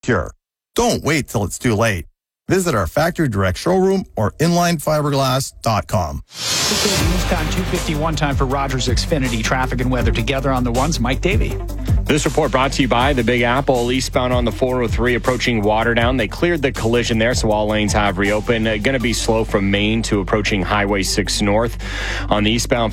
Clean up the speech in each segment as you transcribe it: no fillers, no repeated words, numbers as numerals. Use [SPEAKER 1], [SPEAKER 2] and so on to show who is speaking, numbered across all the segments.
[SPEAKER 1] secure. Don't wait till it's too late. Visit our factory direct showroom or inlinefiberglass.com.
[SPEAKER 2] News time 2:51, time for Rogers Xfinity traffic and weather together on the ones. Mike Davey.
[SPEAKER 3] This report brought to you by the Big Apple, eastbound on the 403 approaching Waterdown. They cleared the collision there, so all lanes have reopened. Going to be slow from Maine to approaching Highway 6 North. On the eastbound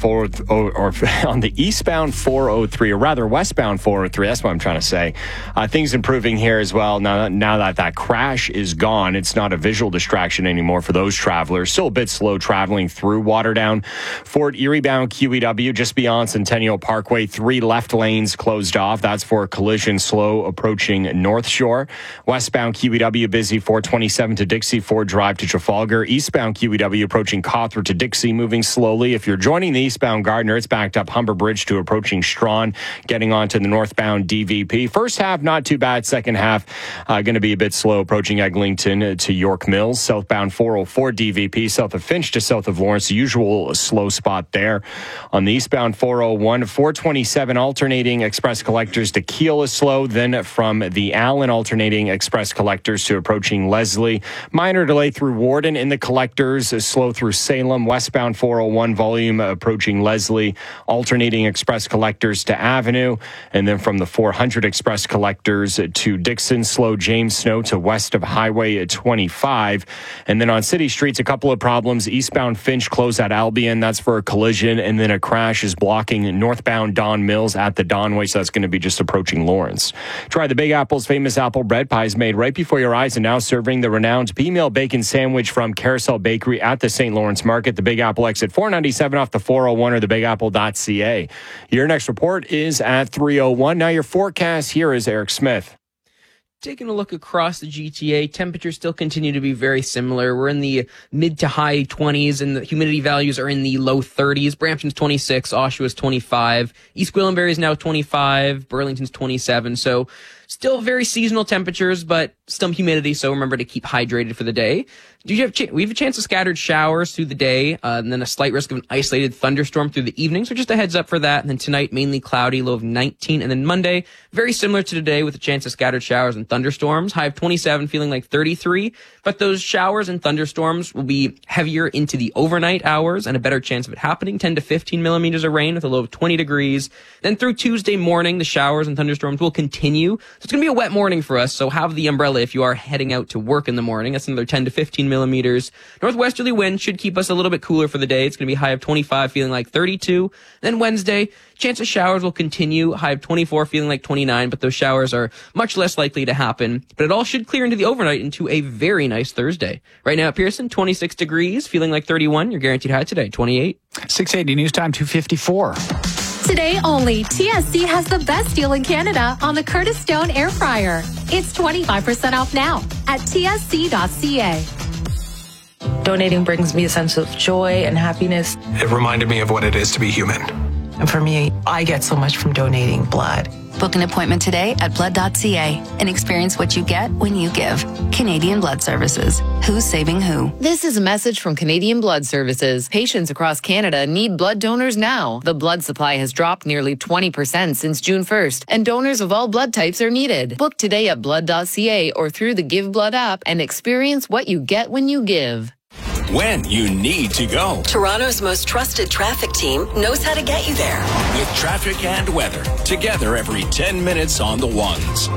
[SPEAKER 3] 403, or rather westbound 403, that's what I'm trying to say. Things improving here as well. Now that crash is gone, it's not a visual distraction anymore for those travelers. Still a bit slow traveling through Waterdown. Fort Erie bound QEW just beyond Centennial Parkway. 3 left lanes closed off. That's for a collision slow approaching North Shore. Westbound QEW busy 427 to Dixie, Ford Drive to Trafalgar. Eastbound QEW approaching Cawthra to Dixie, moving slowly. If you're joining the eastbound Gardner, it's backed up Humber Bridge to approaching Strawn, getting onto the northbound DVP. First half, not too bad. Second half, going to be a bit slow approaching Eglinton to York Mills. Southbound 404 DVP, south of Finch to south of Lawrence. The usual slow spot there. On the eastbound 401, 427 alternating express collectors to Kiel is slow. Then from the Allen alternating express collectors to approaching Leslie. Minor delay through Warden in the collectors. Slow through Salem. Westbound 401 volume approaching Leslie. Alternating express collectors to Avenue. And then from the 400 express collectors to Dixon. Slow James Snow to west of Highway 25. And then on city streets, a couple of problems. Eastbound Finch closed at Albion. That's for a collision. And then a crash is blocking northbound Don Mills at the Donway. So that's going to be just approaching Lawrence. Try the Big Apple's famous apple bread pies made right before your eyes and now serving the renowned P-Meal Bacon Sandwich from Carousel Bakery at the St. Lawrence Market. The Big Apple exit 497 off the 401 or thebigapple.ca. Your next report is at 3:01. Now your forecast, here is Eric Smith.
[SPEAKER 4] Taking a look across the GTA, temperatures still continue to be very similar. We're in the mid to high 20s, and the humidity values are in the low 30s. Brampton's 26, Oshawa's 25, East Gwillimbury is now 25, Burlington's 27. So still very seasonal temperatures, but some humidity, so remember to keep hydrated for the day. We have a chance of scattered showers through the day, and then a slight risk of an isolated thunderstorm through the evening, so just a heads up for that. And then tonight, mainly cloudy, low of 19. And then Monday, very similar to today with a chance of scattered showers and thunderstorms. High of 27, feeling like 33. But those showers and thunderstorms will be heavier into the overnight hours and a better chance of it happening. 10 to 15 millimeters of rain with a low of 20 degrees. Then through Tuesday morning, the showers and thunderstorms will continue. So it's going to be a wet morning for us, so have the umbrella if you are heading out to work in the morning. That's another 10 to 15 millimeters. Northwesterly wind should keep us a little bit cooler for the day. It's going to be high of 25, feeling like 32. Then Wednesday, chance of showers will continue. High of 24, feeling like 29, but those showers are much less likely to happen. But it all should clear into the overnight into a very nice Thursday. Right now at Pearson, 26 degrees, feeling like 31. Your guaranteed high today, 28.
[SPEAKER 2] 680 News Time 2:54.
[SPEAKER 5] Today only, TSC has the best deal in Canada on the Curtis Stone Air Fryer. It's 25% off now at tsc.ca.
[SPEAKER 6] Donating brings me a sense of joy and happiness.
[SPEAKER 7] It reminded me of what it is to be human.
[SPEAKER 6] And for me, I get so much from donating blood.
[SPEAKER 8] Book an appointment today at blood.ca and experience what you get when you give. Canadian Blood Services. Who's saving who?
[SPEAKER 9] This is a message from Canadian Blood Services. Patients across Canada need blood donors now. The blood supply has dropped nearly 20% since June 1st, and donors of all blood types are needed. Book today at blood.ca or through the Give Blood app and experience what you get when you give.
[SPEAKER 10] When you need to go.
[SPEAKER 11] Toronto's most trusted traffic team knows how to get you there.
[SPEAKER 10] With traffic and weather, together every 10 minutes on the ones.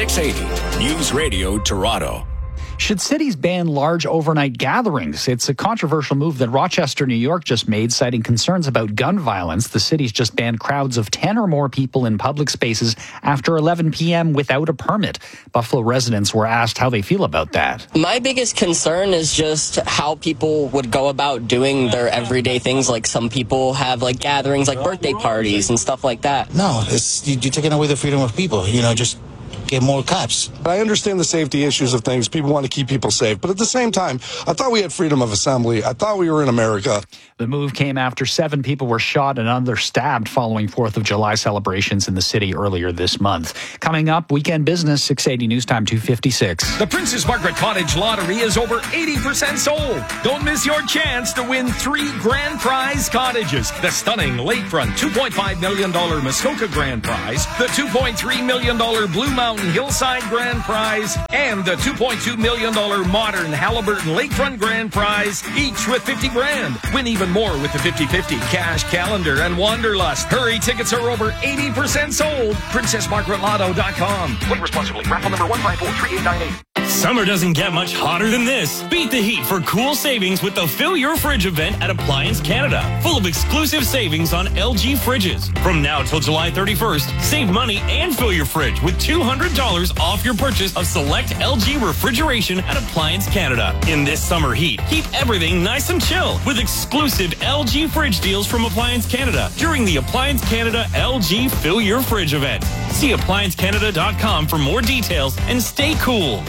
[SPEAKER 10] 680 News Radio Toronto.
[SPEAKER 2] Should cities ban large overnight gatherings? It's a controversial move that Rochester, New York just made, citing concerns about gun violence. The city's just banned crowds of 10 or more people in public spaces after 11 p.m. without a permit. Buffalo residents were asked how they feel about that.
[SPEAKER 12] My biggest concern is just how people would go about doing their everyday things. Like some people have like gatherings, like birthday parties and stuff like that.
[SPEAKER 13] No, you're taking away the freedom of people, just get more cops.
[SPEAKER 14] I understand the safety issues of things. People want to keep people safe. But at the same time, I thought we had freedom of assembly. I thought we were in America.
[SPEAKER 2] The move came after 7 people were shot and others stabbed following 4th of July celebrations in the city earlier this month. Coming up, Weekend Business, 680 News Time 2:56.
[SPEAKER 15] The Princess Margaret Cottage Lottery is over 80% sold. Don't miss your chance to win 3 grand prize cottages. The stunning lakefront $2.5 million Muskoka grand prize, the $2.3 million Blue Mountain Mountain Hillside Grand Prize and the $2.2 million Modern Halliburton Lakefront Grand Prize, each with $50,000. Win even more with the 50/50 Cash Calendar and Wanderlust. Hurry, tickets are over 80% sold. PrincessMargaretLotto.com. Play responsibly. Raffle number 1543898.
[SPEAKER 16] Summer doesn't get much hotter than this. Beat the heat for cool savings with the Fill Your Fridge event at Appliance Canada. Full of exclusive savings on LG fridges. From now till July 31st, save money and fill your fridge with $200 off your purchase of select LG refrigeration at Appliance Canada. In this summer heat, keep everything nice and chill with exclusive LG fridge deals from Appliance Canada during the Appliance Canada LG Fill Your Fridge event. See ApplianceCanada.com for more details and stay cool.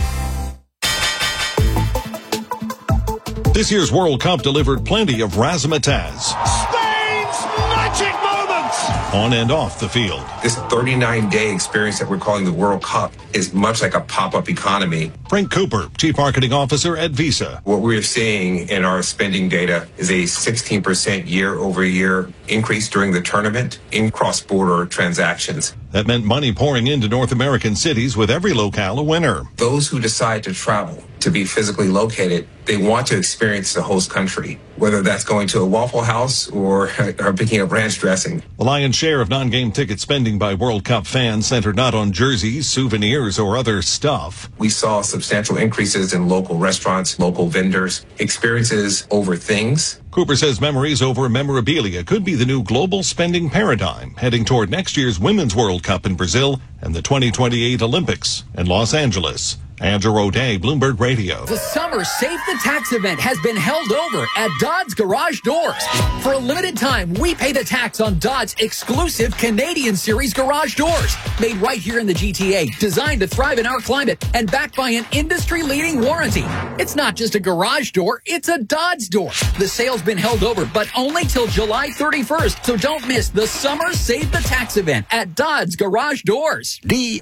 [SPEAKER 17] This year's World Cup delivered plenty of razzmatazz.
[SPEAKER 18] Spain's magic moments!
[SPEAKER 17] On and off the field.
[SPEAKER 19] This 39-day experience that we're calling the World Cup is much like a pop-up economy.
[SPEAKER 17] Frank Cooper, Chief Marketing Officer at Visa.
[SPEAKER 19] What we're seeing in our spending data is a 16% year-over-year increase during the tournament in cross-border transactions.
[SPEAKER 17] That meant money pouring into North American cities with every locale a winner.
[SPEAKER 19] Those who decide to travel, to be physically located, they want to experience the host country, whether that's going to a Waffle House or picking up ranch dressing.
[SPEAKER 17] The lion's share of non-game ticket spending by World Cup fans centered not on jerseys, souvenirs, or other stuff.
[SPEAKER 19] We saw substantial increases in local restaurants, local vendors, experiences over things.
[SPEAKER 17] Cooper says memories over memorabilia could be the new global spending paradigm, heading toward next year's Women's World Cup in Brazil and the 2028 Olympics in Los Angeles. Andrew O'Day, Bloomberg Radio.
[SPEAKER 20] The Summer Save the Tax event has been held over at Dodds Garage Doors. For a limited time, we pay the tax on Dodds' exclusive Canadian Series garage doors. Made right here in the GTA, designed to thrive in our climate, and backed by an industry-leading warranty. It's not just a garage door, it's a Dodds door. The sale's been held over, but only till July 31st, so don't miss the Summer Save the Tax event at Dodds Garage Doors.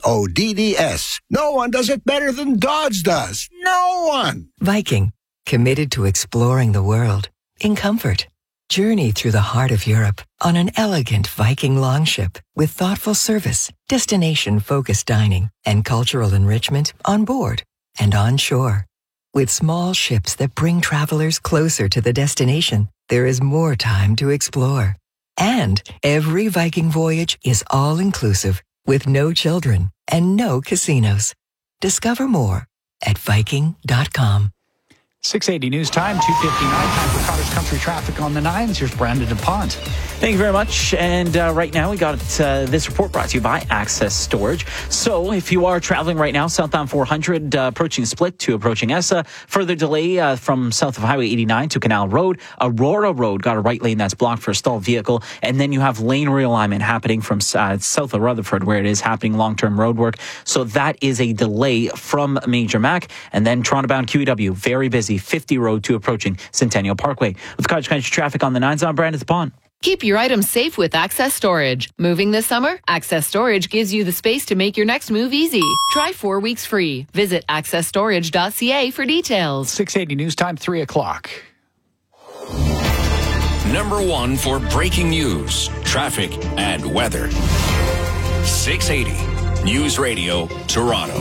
[SPEAKER 18] DODDS. No one does it better than Dodds does. No one.
[SPEAKER 21] Viking, committed to exploring the world in comfort. Journey through the heart of Europe on an elegant Viking longship with thoughtful service, destination-focused dining, and cultural enrichment on board and on shore. With small ships that bring travelers closer to the destination, there is more time to explore. And every Viking voyage is all-inclusive with no children and no casinos. Discover more at Viking.com.
[SPEAKER 2] 680 News Time, 2:59. Time for Cottage Country traffic on the 9s. Here's Brandon DuPont.
[SPEAKER 22] Thank you very much. And right now we got this report brought to you by Access Storage. So if you are traveling right now, southbound 400, approaching Split to approaching ESSA, further delay from south of Highway 89 to Canal Road. Aurora Road got a right lane that's blocked for a stalled vehicle. And then you have lane realignment happening from south of Rutherford, where it is happening long-term road work. So that is a delay from Major Mac. And then Toronto-bound QEW, very busy. 50 Road to approaching Centennial Parkway. With Cottage Country traffic on the 9s, I'm Brandon DuPont.
[SPEAKER 9] Keep your items safe with Access Storage. Moving this summer? Access Storage gives you the space to make your next move easy. Try 4 weeks free. Visit accessstorage.ca for details.
[SPEAKER 2] 680 News Time, 3 o'clock.
[SPEAKER 10] Number 1 for breaking news, traffic, and weather. 680 News Radio, Toronto.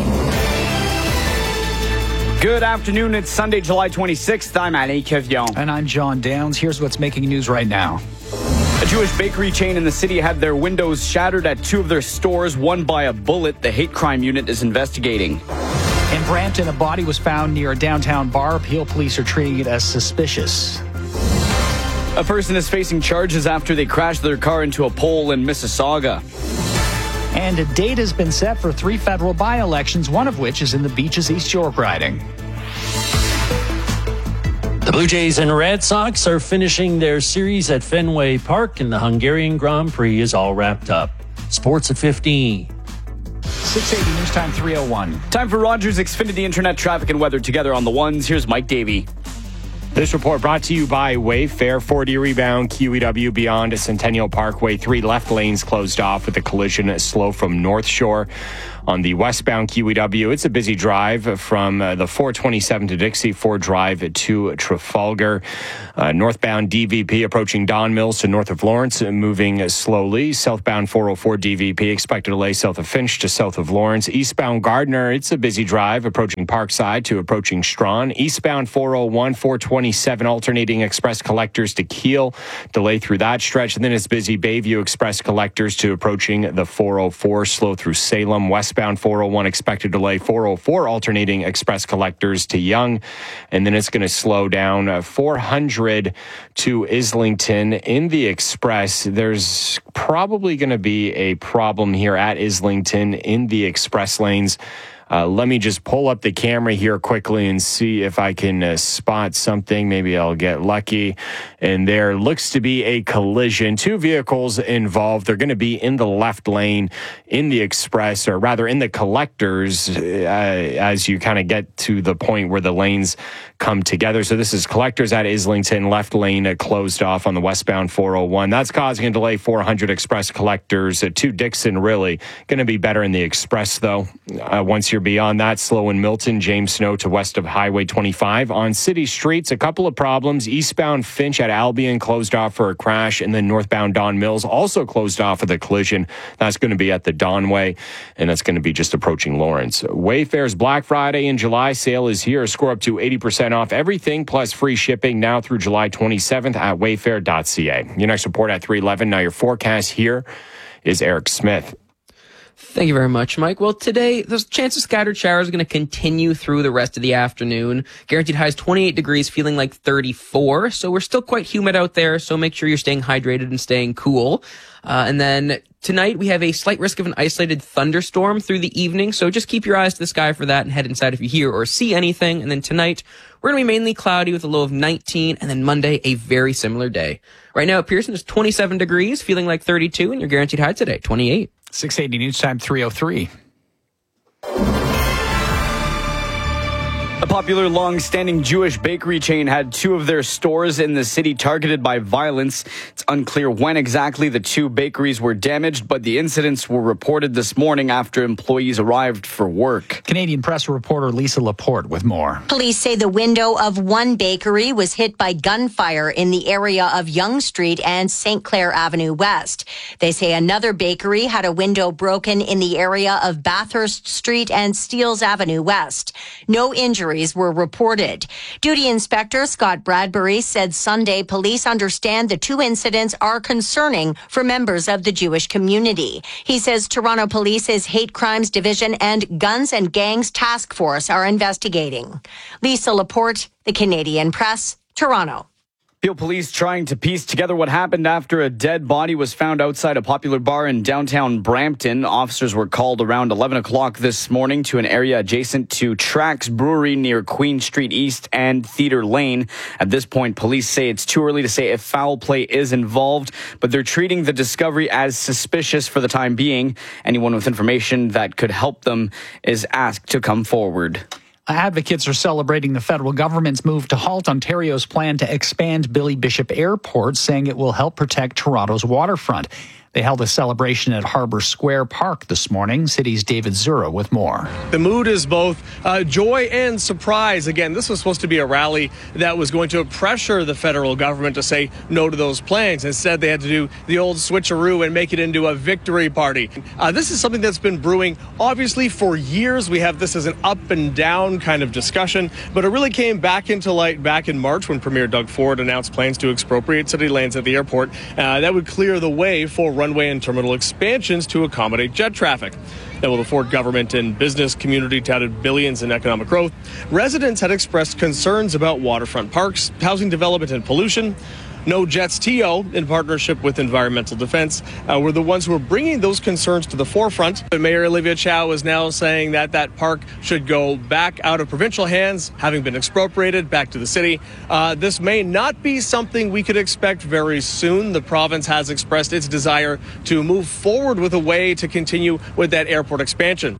[SPEAKER 23] Good afternoon. It's Sunday, July 26th. I'm Alain Kevion.
[SPEAKER 2] And I'm John Downs. Here's what's making news right now.
[SPEAKER 23] A Jewish bakery chain in the city had their windows shattered at 2 of their stores, one by a bullet. The hate crime unit is investigating.
[SPEAKER 2] In Brampton, a body was found near a downtown bar. Peel police are treating it as suspicious.
[SPEAKER 23] A person is facing charges after they crashed their car into a pole in Mississauga.
[SPEAKER 2] And a date has been set for 3 federal by-elections, one of which is in the Beaches East York riding.
[SPEAKER 24] The Blue Jays and Red Sox are finishing their series at Fenway Park, and the Hungarian Grand Prix is all wrapped up. Sports at 15.
[SPEAKER 2] 680 News Time, 3:01.
[SPEAKER 23] Time for Rogers Xfinity Internet traffic and weather together on the 1s. Here's Mike Davey.
[SPEAKER 3] This report brought to you by Wayfair. 40 rebound QEW beyond Centennial Parkway. 3 left lanes closed off with a collision slow from North Shore. On the westbound QEW, it's a busy drive from the 427 to Dixie, Ford Drive to Trafalgar. Northbound DVP approaching Don Mills to north of Lawrence, moving slowly. Southbound 404 DVP, expected delay south of Finch to south of Lawrence. Eastbound Gardner, it's a busy drive approaching Parkside to approaching Strawn. Eastbound 401, 427 alternating express collectors to Kiel, delay through that stretch. And then it's busy Bayview Express collectors to approaching the 404, slow through Salem. Westbound 401, expected delay 404 alternating express collectors to Young. And then it's going to slow down 400 to Islington in the express. There's probably going to be a problem here at Islington in the express lanes. Let me just pull up the camera here quickly and see if I can spot something. Maybe I'll get lucky. And there looks to be a collision. Two vehicles involved. They're going to be in the left lane in the express, or rather in the collectors, as you kind of get to the point where the lanes come together. So this is collectors at Islington, left lane closed off on the westbound 401. That's causing a delay 400 express collectors to Dixon, really. Going to be better in the express, though. Once you're beyond that, slow in Milton, James Snow to west of Highway 25. On city streets, a couple of problems. Eastbound Finch at Albion closed off for a crash, and then northbound Don Mills also closed off with a collision. That's going to be at the Donway, and that's going to be just approaching Lawrence. Wayfair's Black Friday in July sale is here. Score up to 80% off everything plus free shipping now through July 27th at wayfair.ca. Your next report at 3:11. Now your forecast here is Eric Smith.
[SPEAKER 1] Thank you very much, Mike. Well, today, the chance of scattered showers is going to continue through the rest of the afternoon. Guaranteed highs 28 degrees, feeling like 34. So we're still quite humid out there, so make sure you're staying hydrated and staying cool. And then tonight, we have a slight risk of an isolated thunderstorm through the evening, so just keep your eyes to the sky for that and head inside if you hear or see anything. And then tonight, we're going to be mainly cloudy with a low of 19, and then Monday, a very similar day. Right now at Pearson, it's 27 degrees, feeling like 32, and your guaranteed high today, 28.
[SPEAKER 2] 680 News Time 3:03.
[SPEAKER 23] A popular long-standing Jewish bakery chain had two of their stores in the city targeted by violence. It's unclear when exactly the two bakeries were damaged, but the incidents were reported this morning after employees arrived for work.
[SPEAKER 2] Canadian Press reporter Lisa Laporte with more.
[SPEAKER 4] Police say the window of one bakery was hit by gunfire in the area of Yonge Street and St. Clair Avenue West. They say another bakery had a window broken in the area of Bathurst Street and Steeles Avenue West. No injuries were reported. Duty Inspector Scott Bradbury said Sunday police understand the two incidents are concerning for members of the Jewish community. He says Toronto Police's Hate Crimes Division and Guns and Gangs Task Force are investigating. Lisa Laporte, The Canadian Press, Toronto.
[SPEAKER 23] Peel police trying to piece together what happened after a dead body was found outside a popular bar in downtown Brampton. Officers were called around 11 o'clock this morning to an area adjacent to Trax Brewery near Queen Street East and Theater Lane. At this point, police say it's too early to say if foul play is involved, but they're treating the discovery as suspicious for the time being. Anyone with information that could help them is asked to come forward.
[SPEAKER 2] Advocates are celebrating the federal government's move to halt Ontario's plan to expand Billy Bishop Airport, saying it will help protect Toronto's waterfront. They held a celebration at Harbour Square Park this morning. City's David Zura with more.
[SPEAKER 5] The mood is both joy and surprise. Again, this was supposed to be a rally that was going to pressure the federal government to say no to those plans. Instead, they had to do the old switcheroo and make it into a victory party. This is something that's been brewing, obviously, for years. We have this as an up and down kind of discussion, but it really came back into light back in March when Premier Doug Ford announced plans to expropriate city lands at the airport. That would clear the way for runway and terminal expansions to accommodate jet traffic. Now, while the Ford government and business community touted billions in economic growth, residents had expressed concerns about waterfront parks, housing development, and pollution. No Jets TO, in partnership with Environmental Defense, were the ones who were bringing those concerns to the forefront. But Mayor Olivia Chow is now saying that that park should go back out of provincial hands, having been expropriated back to the city. This may not be something we could expect very soon. The province has expressed its desire to move forward with a way to continue with that airport expansion.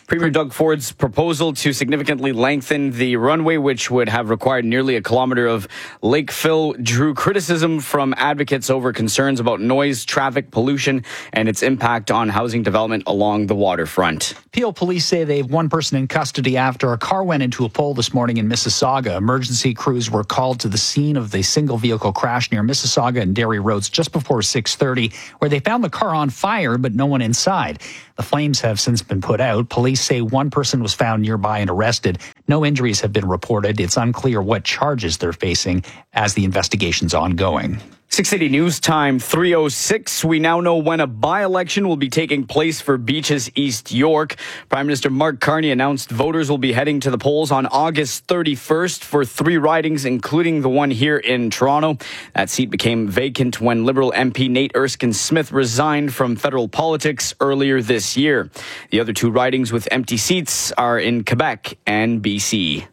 [SPEAKER 23] Premier Doug Ford's proposal to significantly lengthen the runway, which would have required nearly a kilometer of lake fill, drew criticism from advocates over concerns about noise, traffic, pollution, and its impact on housing development along the waterfront.
[SPEAKER 2] Peel police say they have one person in custody after a car went into a pole this morning in Mississauga. Emergency crews were called to the scene of the single vehicle crash near Mississauga and Derry Roads just before 6:30, where they found the car on fire but no one inside. The flames have since been put out. Police say one person was found nearby and arrested. No injuries have been reported. It's unclear what charges they're facing as the investigation's ongoing.
[SPEAKER 23] 680 News Time, 3:06. We now know when a by-election will be taking place for Beaches East York. Prime Minister Mark Carney announced voters will be heading to the polls on August 31st for 3 ridings, including the one here in Toronto. That seat became vacant when Liberal MP Nate Erskine-Smith resigned from federal politics earlier this year. The other 2 ridings with empty seats are in Quebec and BC.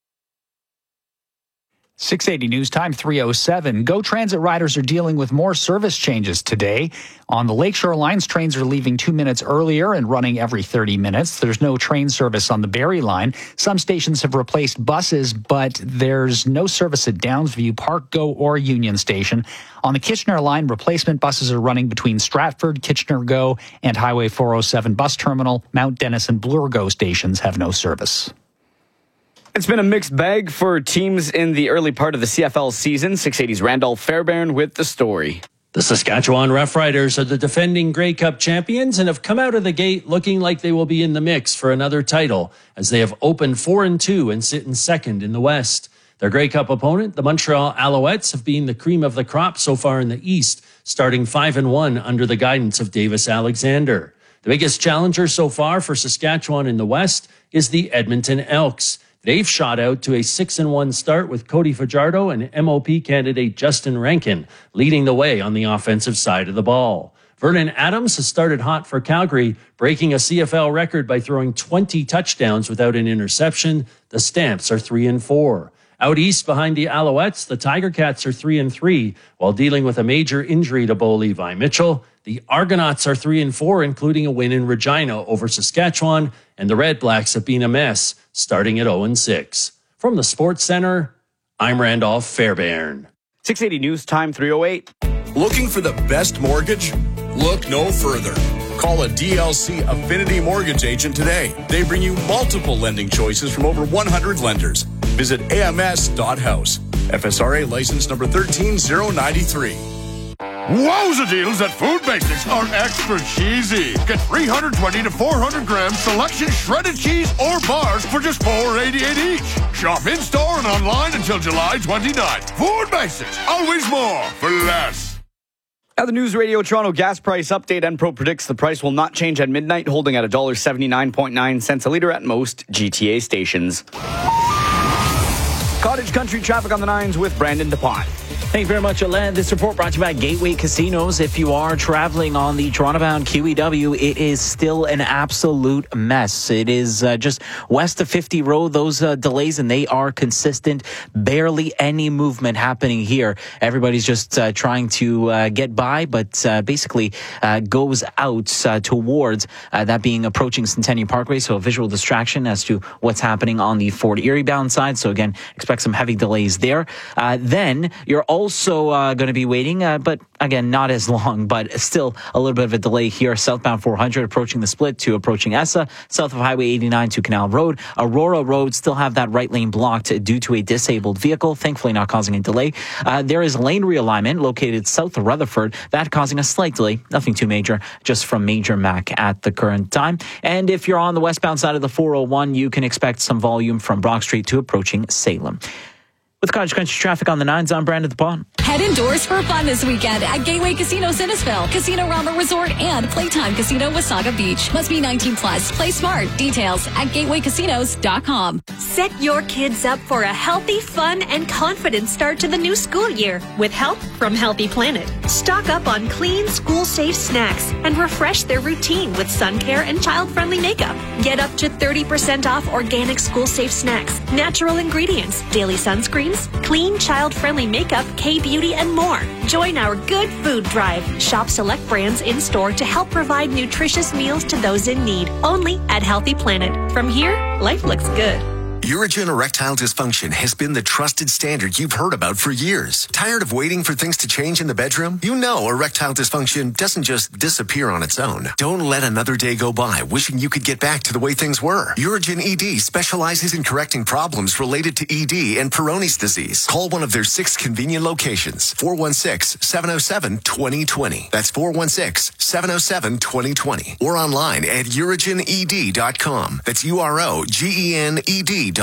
[SPEAKER 2] 680 News Time, 3:07. GO Transit riders are dealing with more service changes today. On the Lakeshore Lines, trains are leaving 2 minutes earlier and running every 30 minutes. There's no train service on the Barrie Line. Some stations have replaced buses, but there's no service at Downsview, Park GO, or Union Station. On the Kitchener Line, replacement buses are running between Stratford, Kitchener GO, and Highway 407 Bus Terminal. Mount Dennis and Bloor GO stations have no service.
[SPEAKER 23] It's been a mixed bag for teams in the early part of the CFL season. 680's Randolph Fairbairn with the story.
[SPEAKER 24] The Saskatchewan Roughriders are the defending Grey Cup champions and have come out of the gate looking like they will be in the mix for another title, as they have opened 4-2 and sit in second in the West. Their Grey Cup opponent, the Montreal Alouettes, have been the cream of the crop so far in the East, starting 5-1 under the guidance of Davis Alexander. The biggest challenger so far for Saskatchewan in the West is the Edmonton Elks. They've shot out to a 6-1 start with Cody Fajardo and MOP candidate Justin Rankin leading the way on the offensive side of the ball. Vernon Adams has started hot for Calgary, breaking a CFL record by throwing 20 touchdowns without an interception. The Stamps are 3-4. Out east behind the Alouettes, the Tiger Cats are 3-3, while dealing with a major injury to Bo Levi Mitchell. The Argonauts are 3-4, including a win in Regina over Saskatchewan, and the Red Blacks have been a mess, starting at 0-6. From the Sports Center, I'm Randolph Fairbairn.
[SPEAKER 23] 680 News Time, 3:08.
[SPEAKER 10] Looking for the best mortgage? Look no further. Call a DLC Affinity Mortgage agent today. They bring you multiple lending choices from over 100 lenders. Visit ams.house. FSRA license number 13093.
[SPEAKER 6] Wowza deals at Food Basics are extra cheesy. Get 320 to 400 grams selection shredded cheese or bars for just $4.88 each. Shop in-store and online until July 29th. Food Basics, always more for less.
[SPEAKER 23] Now the News Radio Toronto gas price update. Enpro predicts the price will not change at midnight, holding at $1.79.9 a litre at most GTA stations. Cottage Country traffic on the 9s with Brandon DuPont.
[SPEAKER 22] Thank you very much, Alain. This report brought to you by Gateway Casinos. If you are traveling on the Toronto-bound QEW, it is still an absolute mess. It is just west of 50 Road, those delays, and they are consistent. Barely any movement happening here. Everybody's just trying to get by, but basically goes out towards that being approaching Centennial Parkway, so a visual distraction as to what's happening on the Fort Erie bound side. So again, expect some heavy delays there. Then you're also going to be waiting, but again, not as long, but still a little bit of a delay here. Southbound 400 approaching the split to approaching ESSA, south of Highway 89 to Canal Road. Aurora Road still have that right lane blocked due to a disabled vehicle, thankfully not causing a delay. There is lane realignment located south of Rutherford, that causing a slight delay, nothing too major, just from Major Mac at the current time. And if you're on the westbound side of the 401, you can expect some volume from Brock Street to approaching Salem. With Cottage Country traffic on the 9s, I'm Brandon DuPont.
[SPEAKER 7] Head indoors for fun this weekend at Gateway Casino Innisfil, Casino Rama Resort, and Playtime Casino Wasaga Beach. Must be 19 plus. Play smart. Details at gatewaycasinos.com.
[SPEAKER 8] Set your kids up for a healthy, fun, and confident start to the new school year with help from Healthy Planet. Stock up on clean, school-safe snacks and refresh their routine with sun care and child-friendly makeup. Get up to 30% off organic school-safe snacks, natural ingredients, daily sunscreen, pens, clean, child-friendly makeup, K-beauty, and more. Join our Good Food Drive. Shop select brands in-store to help provide nutritious meals to those in need. Only at Healthy Planet. From here, life looks good.
[SPEAKER 11] Urigen erectile dysfunction has been the trusted standard you've heard about for years. Tired of waiting for things to change in the bedroom? You know erectile dysfunction doesn't just disappear on its own. Don't let another day go by wishing you could get back to the way things were. Urigen ED specializes in correcting problems related to ED and Peyronie's disease. Call one of their 6 convenient locations. 416-707-2020. That's 416-707-2020. Or online at urigened.com. That's UROGENED.com.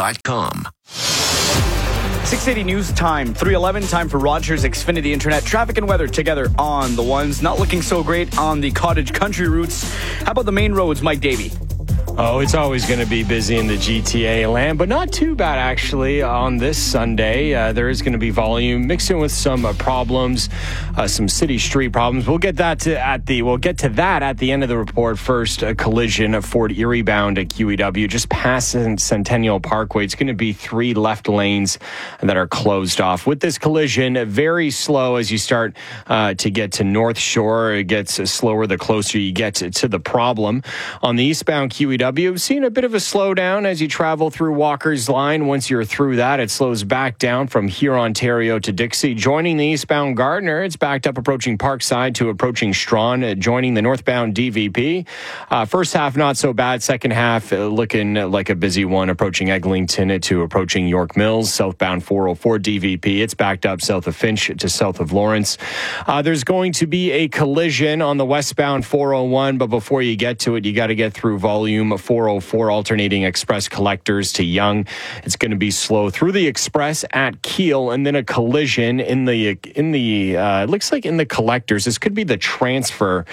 [SPEAKER 23] 680 news time, 3:11, time for Rogers Xfinity Internet. Traffic and weather together on the ones. Not looking so great on the cottage country routes. How about the main roads, Mike Davey?
[SPEAKER 3] Oh, it's always going to be busy in the GTA land, but not too bad actually on this Sunday. There is going to be volume mixed in with some problems, some city street problems. We'll get to that at the end of the report. First, a collision at Fort Erie bound at QEW just past Centennial Parkway. It's going to be 3 left lanes that are closed off. With this collision, very slow as you start to get to North Shore. It gets slower the closer you get to the problem. On the eastbound QEW, we've seen a bit of a slowdown as you travel through Walker's Line. Once you're through that, it slows back down from here, Ontario to Dixie. Joining the eastbound Gardner, it's backed up approaching Parkside to approaching Strawn. Joining the northbound DVP. First half, not so bad. Second half, looking like a busy one approaching Eglinton to approaching York Mills. Southbound 404 DVP, it's backed up south of Finch to south of Lawrence. There's going to be a collision on the westbound 401, but before you get to it, you got to get through volume 404 alternating Express Collectors to Yonge. It's going to be slow through the Express at Keele, and then a collision in the looks like in the Collectors. This could be the transfer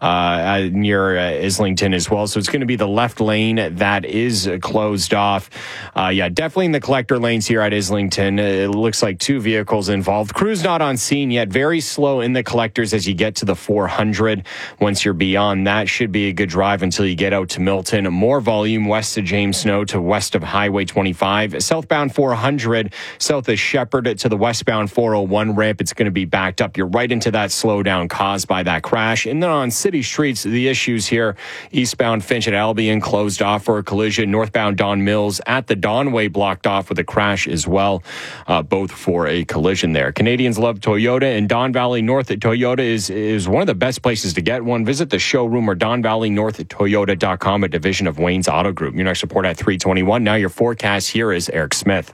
[SPEAKER 3] near Islington as well. So it's going to be the left lane that is closed off. Definitely in the collector lanes here at Islington. It looks like 2 vehicles involved. Crew's not on scene yet. Very slow in the Collectors as you get to the 400. Once you're beyond that, should be a good drive until you get out to Milton. More volume west of James Snow to west of Highway 25. Southbound 400, south of Shepherd to the westbound 401 ramp. It's going to be backed up. You're right into that slowdown caused by that crash. And then on city streets, the issues here, eastbound Finch at Albion closed off for a collision. Northbound Don Mills at the Donway blocked off with a crash as well, both for a collision there. Canadians love Toyota, and Don Valley North at Toyota is one of the best places to get one. Visit the showroom or DonValleyNorth@Toyota.com, a division of Wayne's Auto Group. Your next report at 3:21. Now your forecast, here is Eric Smith.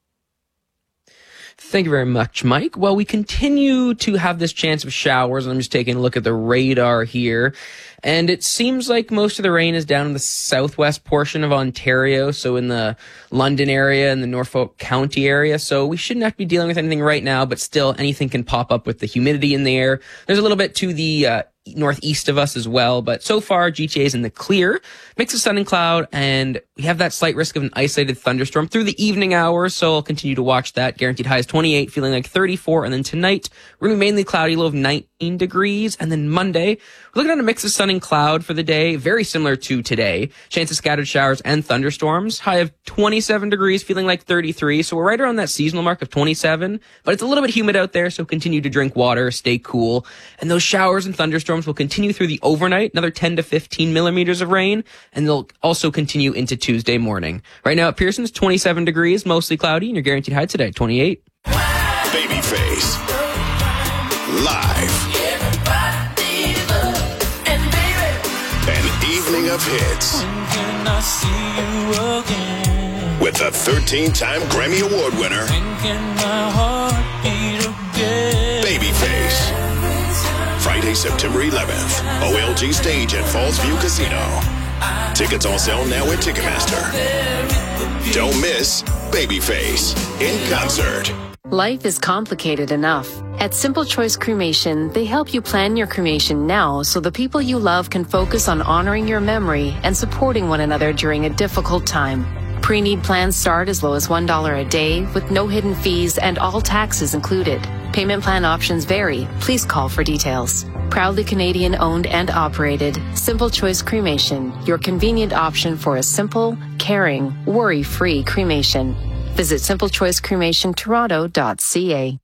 [SPEAKER 1] Thank you very much, Mike. Well, we continue to have this chance of showers, and I'm just taking a look at the radar here. And it seems like most of the rain is down in the southwest portion of Ontario, so in the London area and the Norfolk County area. So we shouldn't have to be dealing with anything right now, but still anything can pop up with the humidity in the air. There's a little bit to the northeast of us as well, but so far GTA is in the clear. Mix of sun and cloud, and we have that slight risk of an isolated thunderstorm through the evening hours, so I'll continue to watch that. Guaranteed high is 28, feeling like 34, and then tonight we're going to be mainly cloudy, low of 19 degrees, and then Monday we're looking at a mix of sun and cloud for the day, very similar to today. Chance of scattered showers and thunderstorms. High of 27 degrees, feeling like 33, so we're right around that seasonal mark of 27, but it's a little bit humid out there, so continue to drink water, stay cool, and those showers and thunderstorms will continue through the overnight, another 10 to 15 millimeters of rain, and they'll also continue into Tuesday morning. Right now at Pearson's 27 degrees, mostly cloudy, and your guaranteed high today, 28.
[SPEAKER 6] Babyface. Live. An evening of hits. With the 13-time Grammy Award winner, Babyface. Friday, September 11th, OLG Stage at Falls View Casino. Tickets on sale now at Ticketmaster. Don't miss Babyface in concert.
[SPEAKER 12] Life is complicated enough. At Simple Choice Cremation, they help you plan your cremation now so the people you love can focus on honoring your memory and supporting one another during a difficult time. Pre-need plans start as low as $1 a day with no hidden fees and all taxes included. Payment plan options vary. Please call for details. Proudly Canadian owned and operated, Simple Choice Cremation, your convenient option for a simple, caring, worry-free cremation. Visit simplechoicecremationtoronto.ca.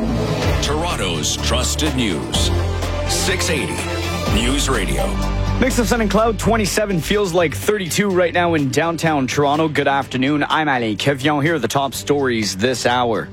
[SPEAKER 13] Toronto's trusted news. 680 News Radio.
[SPEAKER 23] Mix of sun and cloud, 27 feels like 32 right now in downtown Toronto. Good afternoon. I'm Ali Kevion. Here are the top stories this hour.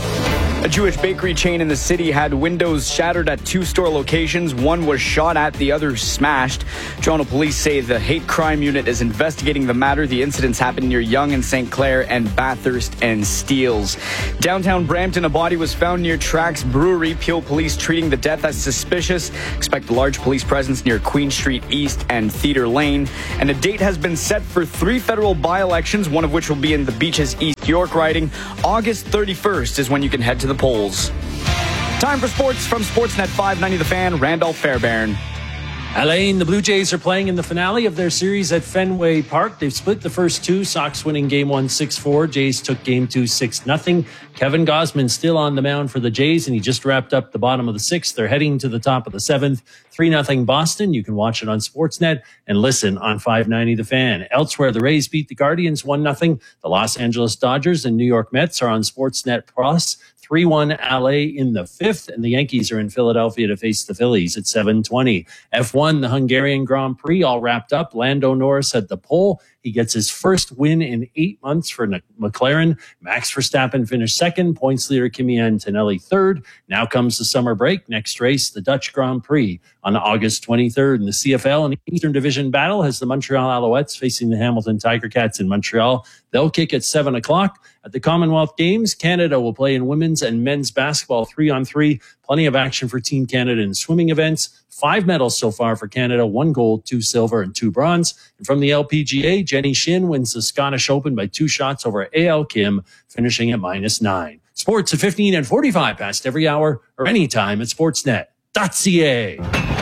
[SPEAKER 23] A Jewish bakery chain in the city had windows shattered at 2 store locations. One was shot at, the other smashed. Toronto police say the hate crime unit is investigating the matter. The incidents happened near Yonge and St. Clair and Bathurst and Steeles. Downtown Brampton, a body was found near Trax Brewery. Peel police treating the death as suspicious. Expect a large police presence near Queen Street East and Theatre Lane. And a date has been set for 3 federal by-elections, one of which will be in the Beaches East York riding. August 31st is when you can head to the polls. Time for sports from Sportsnet 590 The Fan, Randolph Fairbairn.
[SPEAKER 24] Alain, the Blue Jays are playing in the finale of their series at Fenway Park. They've split the first 2, Sox winning Game 1 6-4. Jays took Game 2 6-0. Kevin Gausman still on the mound for the Jays, and he just wrapped up the bottom of the 6th. They're heading to the top of the 7th. 3-0 Boston. You can watch it on Sportsnet and listen on 590 The Fan. Elsewhere, the Rays beat the Guardians 1-0. The Los Angeles Dodgers and New York Mets are on Sportsnet Plus. 3-1 LA in the 5th, and the Yankees are in Philadelphia to face the Phillies at 7:20. F1, the Hungarian Grand Prix, all wrapped up. Lando Norris at the pole. He gets his first win in 8 months for McLaren. Max Verstappen finished second. Points leader Kimi Antonelli third. Now comes the summer break. Next race, the Dutch Grand Prix on August 23rd. In the CFL, an Eastern Division battle has the Montreal Alouettes facing the Hamilton Tiger Cats in Montreal. They'll kick at 7 o'clock. At the Commonwealth Games, Canada will play in women's and men's basketball 3-on-3. Plenty of action for Team Canada in swimming events. 5 medals so far for Canada, 1 gold, 2 silver, and 2 bronze. And from the LPGA, Jenny Shin wins the Scottish Open by 2 shots over A.L. Kim, finishing at -9. Sports at 15 and 45 past every hour or anytime at sportsnet.ca.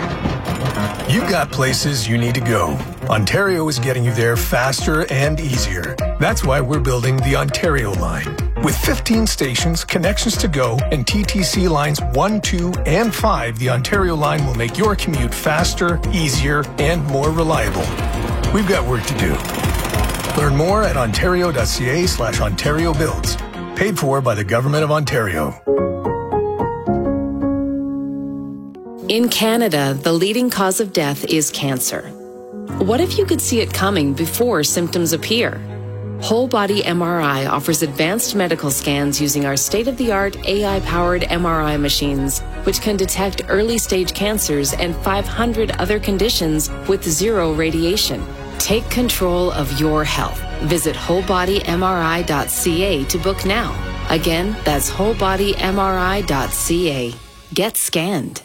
[SPEAKER 14] You've got places you need to go. Ontario is getting you there faster and easier. That's why we're building the Ontario line. With 15 stations, connections to go, and TTC lines 1, 2, and 5, the Ontario line will make your commute faster, easier, and more reliable. We've got work to do. Learn more at ontario.ca/Ontario Builds. Paid for by the Government of Ontario.
[SPEAKER 12] In Canada, the leading cause of death is cancer. What if you could see it coming before symptoms appear? Whole Body MRI offers advanced medical scans using our state-of-the-art AI-powered MRI machines, which can detect early-stage cancers and 500 other conditions with 0 radiation. Take control of your health. Visit wholebodymri.ca to book now. Again, that's wholebodymri.ca. Get scanned.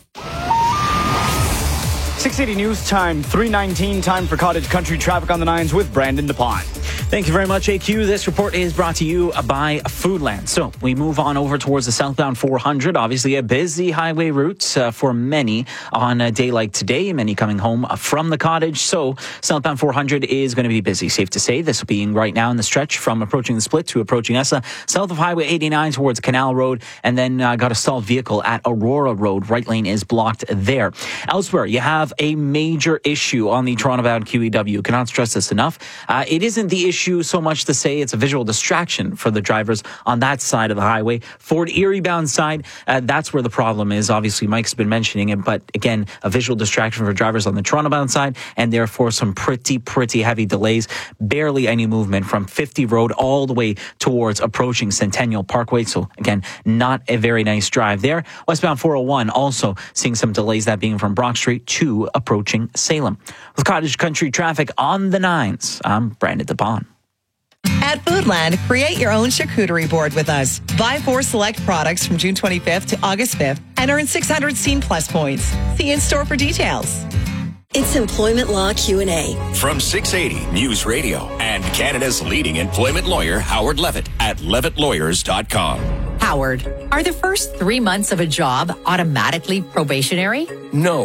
[SPEAKER 23] 680 News Time, 3:19, time for Cottage Country traffic on the 9s with Brandon DePont.
[SPEAKER 22] Thank you very much, AQ. This report is brought to you by Foodland. So we move on over towards the southbound 400. Obviously, a busy highway route for many on a day like today. Many coming home from the cottage. So southbound 400 is going to be busy. Safe to say, this will be right now in the stretch from approaching the split to approaching ESSA. South of Highway 89 towards Canal Road. And then got a stalled vehicle at Aurora Road. Right lane is blocked there. Elsewhere, you have a major issue on the Toronto-bound QEW. Cannot stress this enough. It isn't the issue so much to say it's a visual distraction for the drivers on that side of the highway. Fort Erie bound side, that's where the problem is. Obviously, Mike's been mentioning it, but again, a visual distraction for drivers on the Toronto bound side, and therefore some pretty heavy delays. Barely any movement from 50 Road all the way towards approaching Centennial Parkway. So again, not a very nice drive there. Westbound 401 also seeing some delays, that being from Brock Street to approaching Salem. With Cottage Country traffic on the 9s, I'm Brandon DePont.
[SPEAKER 15] At Foodland, create your own charcuterie board with us. Buy 4 select products from June 25th to August 5th and earn 600 Scene Plus points. See in store for details.
[SPEAKER 16] It's Employment Law Q&A.
[SPEAKER 13] From 680 News Radio and Canada's leading employment lawyer, Howard Levitt at levittlawyers.com.
[SPEAKER 25] Howard, are the first 3 months of a job automatically probationary?
[SPEAKER 26] No.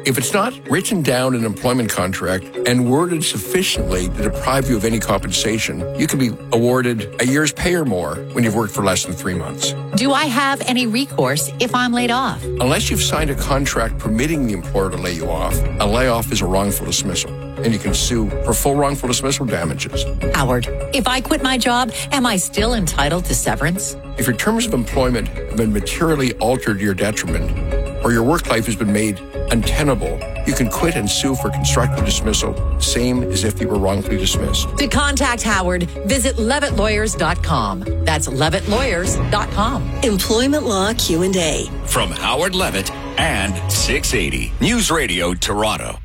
[SPEAKER 17] If it's not written down in an employment contract and worded sufficiently to deprive you of any compensation, you can be awarded a year's pay or more when you've worked for less than 3 months.
[SPEAKER 18] Do I have any recourse if I'm laid off?
[SPEAKER 17] Unless you've signed a contract permitting the employer to lay you off, a layoff is a wrongful dismissal, and you can sue for full wrongful dismissal damages.
[SPEAKER 18] Howard, if I quit my job, am I still entitled to severance?
[SPEAKER 17] If your terms of employment have been materially altered to your detriment, or your work life has been made untenable, you can quit and sue for constructive dismissal, same as if you were wrongfully dismissed.
[SPEAKER 18] To contact Howard, visit levittlawyers.com. That's levittlawyers.com.
[SPEAKER 16] Employment Law Q&A.
[SPEAKER 13] From Howard Levitt and 680 News Radio Toronto.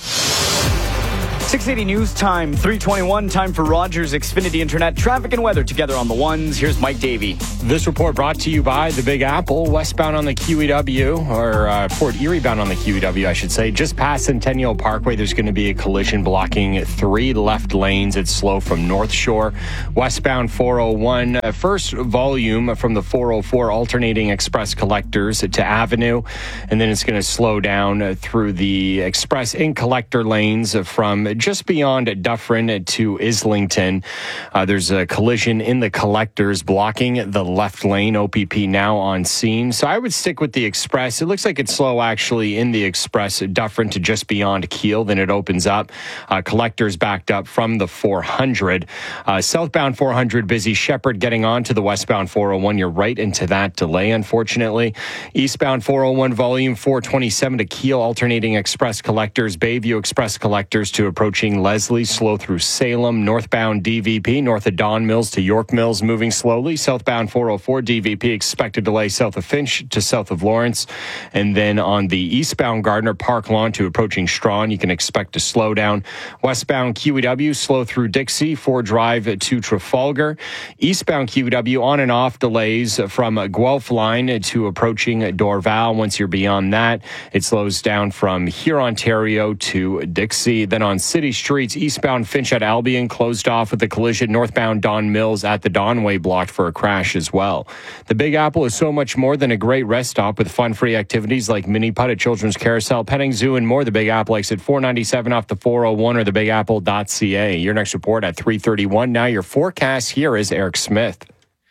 [SPEAKER 23] 680 News Time, 3:21, time for Rogers Xfinity Internet. Traffic and weather together on the ones. Here's Mike Davey.
[SPEAKER 3] This report brought to you by the Big Apple, westbound on the QEW, or Port Erie bound on the QEW, I should say. Just past Centennial Parkway, there's going to be a collision blocking 3 left lanes. It's slow from North Shore. Westbound 401, first volume from the 404 alternating express collectors to Avenue. And then it's going to slow down through the express in collector lanes from just beyond Dufferin to Islington. There's a collision in the collectors blocking the left lane. OPP now on scene. So I would stick with the express. It looks like it's slow actually in the express Dufferin to just beyond Keele. Then it opens up. Collectors backed up from the 400. Southbound 400 busy. Shepherd getting on to the westbound 401. You're right into that delay, unfortunately. Eastbound 401 volume 427 to Keele alternating express collectors. Bayview express collectors to approaching Leslie, slow through Salem. Northbound DVP, north of Don Mills to York Mills, moving slowly. Southbound 404 DVP, expected delay south of Finch to south of Lawrence. And then on the eastbound Gardner Park Lawn to approaching Strawn, you can expect to slow down. Westbound QEW, slow through Dixie, 4 Drive to Trafalgar. Eastbound QEW, on and off delays from Guelph Line to approaching Dorval. Once you're beyond that, it slows down from here, Ontario to Dixie. Then on city streets, eastbound Finch at Albion closed off with a collision. Northbound Don Mills at the Donway blocked for a crash as well. The Big Apple is so much more than a great rest stop with fun-free activities like mini putt at Children's Carousel, petting zoo, and more. The Big Apple exit 497 off the 401 or thebigapple.ca. Your next report at 3:31. Now your forecast here is Eric Smith.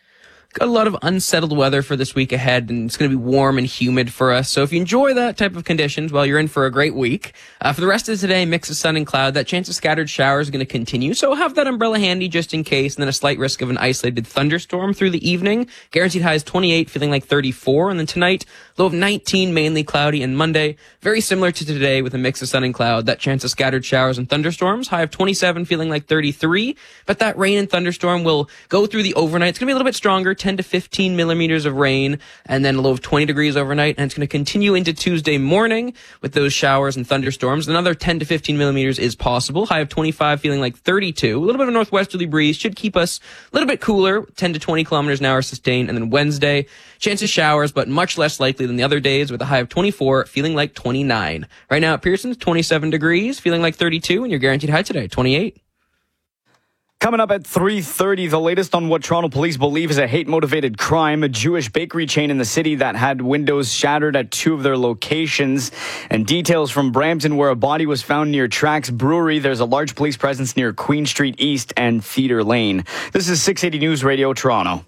[SPEAKER 1] Got a lot of unsettled weather for this week ahead, and it's going to be warm and humid for us. So if you enjoy that type of conditions, well, you're in for a great week. For the rest of today, mix of sun and cloud. That chance of scattered showers is going to continue. So have that umbrella handy just in case, and then a slight risk of an isolated thunderstorm through the evening. Guaranteed highs 28, feeling like 34. And then tonight, low of 19, mainly cloudy. And Monday, very similar to today with a mix of sun and cloud. That chance of scattered showers and thunderstorms. High of 27, feeling like 33. But that rain and thunderstorm will go through the overnight. It's going to be a little bit stronger, 10 to 15 millimeters of rain, and then a low of 20 degrees overnight. And it's going to continue into Tuesday morning with those showers and thunderstorms. Another 10 to 15 millimeters is possible. High of 25, feeling like 32. A little bit of a northwesterly breeze should keep us a little bit cooler. 10 to 20 kilometers an hour sustained. And then Wednesday, chance of showers, but much less likely than the other days with a high of 24, feeling like 29. Right now at Pearson's, 27 degrees, feeling like 32, and your guaranteed high today, 28.
[SPEAKER 23] Coming up at 3:30, the latest on what Toronto police believe is a hate-motivated crime, a Jewish bakery chain in the city that had windows shattered at 2 of their locations, and details from Brampton where a body was found near Trax Brewery. There's a large police presence near Queen Street East and Theatre Lane. This is 680 News Radio Toronto.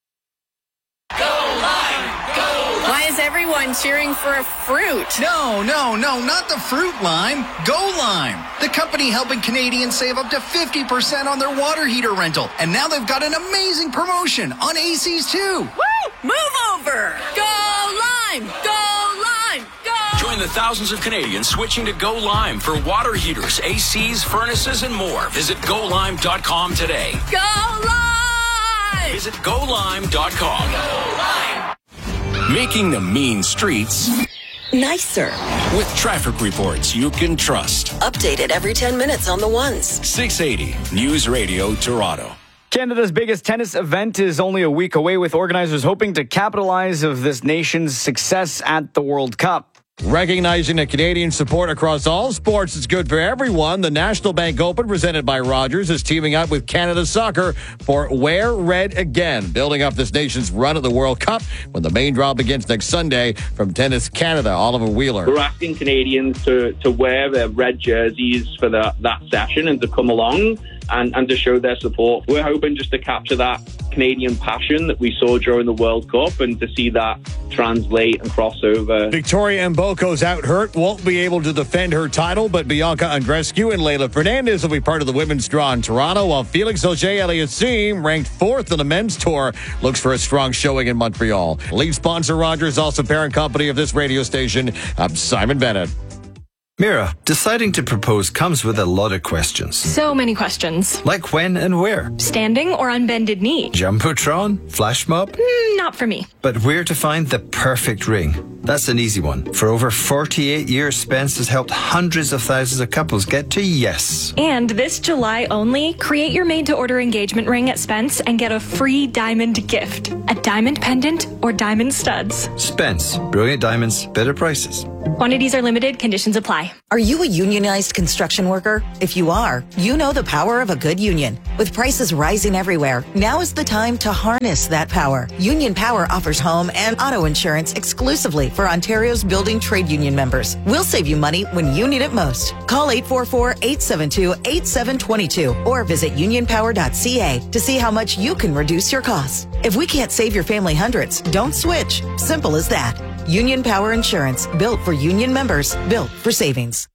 [SPEAKER 19] Why is everyone cheering for a fruit?
[SPEAKER 20] No, not the fruit lime. Go Lime, the company helping Canadians save up to 50% on their water heater rental. And now they've got an amazing promotion on ACs too.
[SPEAKER 19] Woo! Move over! Go Lime! Go Lime! Go!
[SPEAKER 13] Join the thousands of Canadians switching to Go Lime for water heaters, ACs, furnaces, and more. Visit GoLime.com today.
[SPEAKER 19] Go Lime!
[SPEAKER 13] Visit GoLime.com.
[SPEAKER 19] Go Lime!
[SPEAKER 13] Making the mean streets
[SPEAKER 16] nicer
[SPEAKER 13] with traffic reports you can trust.
[SPEAKER 16] Updated every 10 minutes on the ones.
[SPEAKER 13] 680 News Radio Toronto.
[SPEAKER 23] Canada's biggest tennis event is only a week away, with organizers hoping to capitalize of this nation's success at the World Cup.
[SPEAKER 4] Recognizing that Canadian support across all sports is good for everyone, the National Bank Open, presented by Rogers, is teaming up with Canada Soccer for Wear Red Again, building up this nation's run at the World Cup when the main draw begins next Sunday. From Tennis Canada, Oliver Wheeler.
[SPEAKER 5] We're asking Canadians to wear their red jerseys for that session and to come along and to show their support. We're hoping just to capture that Canadian passion that we saw during the World Cup and to see that translate and cross over.
[SPEAKER 4] Victoria Mboko's out hurt, won't be able to defend her title, but Bianca Andreescu and Leylah Fernandez will be part of the women's draw in Toronto, while Felix Auger-Aliassime, ranked 4th on the men's tour, looks for a strong showing in Montreal. Lead sponsor Rogers, also parent company of this radio station. I'm Simon Bennett.
[SPEAKER 9] Mira, deciding to propose comes with a lot of questions.
[SPEAKER 21] So many questions.
[SPEAKER 9] Like when and where?
[SPEAKER 21] Standing or on bended knee?
[SPEAKER 9] Jumbotron? Flash mob?
[SPEAKER 21] Not for me.
[SPEAKER 9] But where to find the perfect ring? That's an easy one. For over 48 years, Spence has helped hundreds of thousands of couples get to yes.
[SPEAKER 21] And this July only, create your made-to-order engagement ring at Spence and get a free diamond gift. A diamond pendant or diamond studs.
[SPEAKER 9] Spence. Brilliant diamonds, better prices.
[SPEAKER 21] Quantities are limited. Conditions apply.
[SPEAKER 25] Are you a unionized construction worker? If you are, you know the power of a good union. With prices rising everywhere, now is the time to harness that power. Union Power offers home and auto insurance exclusively for Ontario's building trade union members. We'll save you money when you need it most. Call 844-872-8722 or visit unionpower.ca to see how much you can reduce your costs. If we can't save your family hundreds, don't switch. Simple as that. Union Power Insurance, built for union members, built for savings.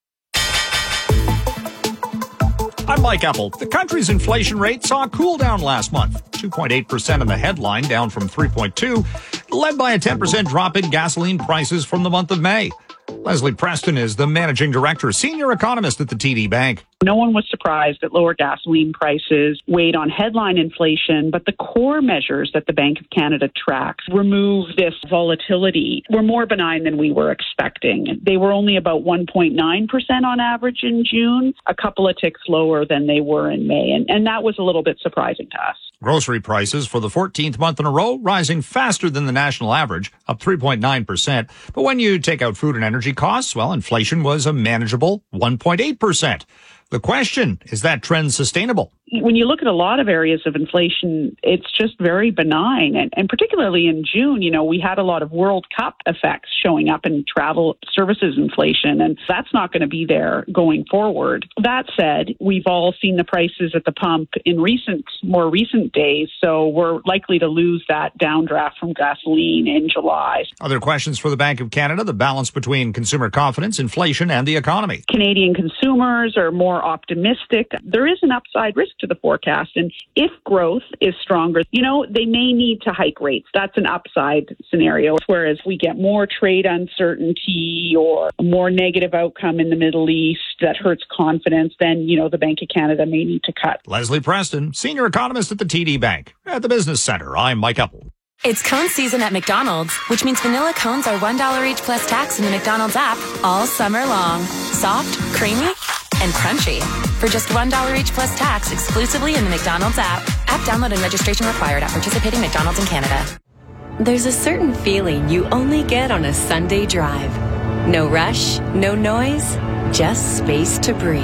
[SPEAKER 2] I'm Mike Apple. The country's inflation rate saw a cool down last month. 2.8% in the headline, down from 3.2%, led by a 10% drop in gasoline prices from the month of May. Leslie Preston is the managing director, senior economist at the TD Bank.
[SPEAKER 26] No one was surprised that lower gasoline prices weighed on headline inflation, but the core measures that the Bank of Canada tracks remove this volatility were more benign than we were expecting. They were only about 1.9% on average in June, a couple of ticks lower than they were in May, and that was a little bit surprising to us.
[SPEAKER 2] Grocery prices for the 14th month in a row rising faster than the national average, up 3.9%. But when you take out food and energy costs, well, inflation was a manageable 1.8%. The question, is that trend sustainable?
[SPEAKER 26] When you look at a lot of areas of inflation, it's just very benign. And particularly in June, we had a lot of World Cup effects showing up in travel services inflation, and that's not going to be there going forward. That said, we've all seen the prices at the pump in more recent days, so we're likely to lose that downdraft from gasoline in July.
[SPEAKER 2] Other questions for the Bank of Canada, the balance between consumer confidence, inflation, and the economy.
[SPEAKER 26] Canadian consumers are more optimistic. There is an upside risk to the forecast. And if growth is stronger, they may need to hike rates. That's an upside scenario. Whereas we get more trade uncertainty or a more negative outcome in the Middle East that hurts confidence, then, the Bank of Canada may need to cut.
[SPEAKER 2] Leslie Preston, senior economist at the TD Bank. At the Business Center, I'm Mike Apple.
[SPEAKER 27] It's cone season at McDonald's, which means vanilla cones are $1 each plus tax in the McDonald's app all summer long. Soft, creamy, and crunchy. For just $1 each plus tax exclusively in the McDonald's app. App download and registration required at participating McDonald's in Canada.
[SPEAKER 28] There's a certain feeling you only get on a Sunday drive. No rush, no noise, just space to breathe.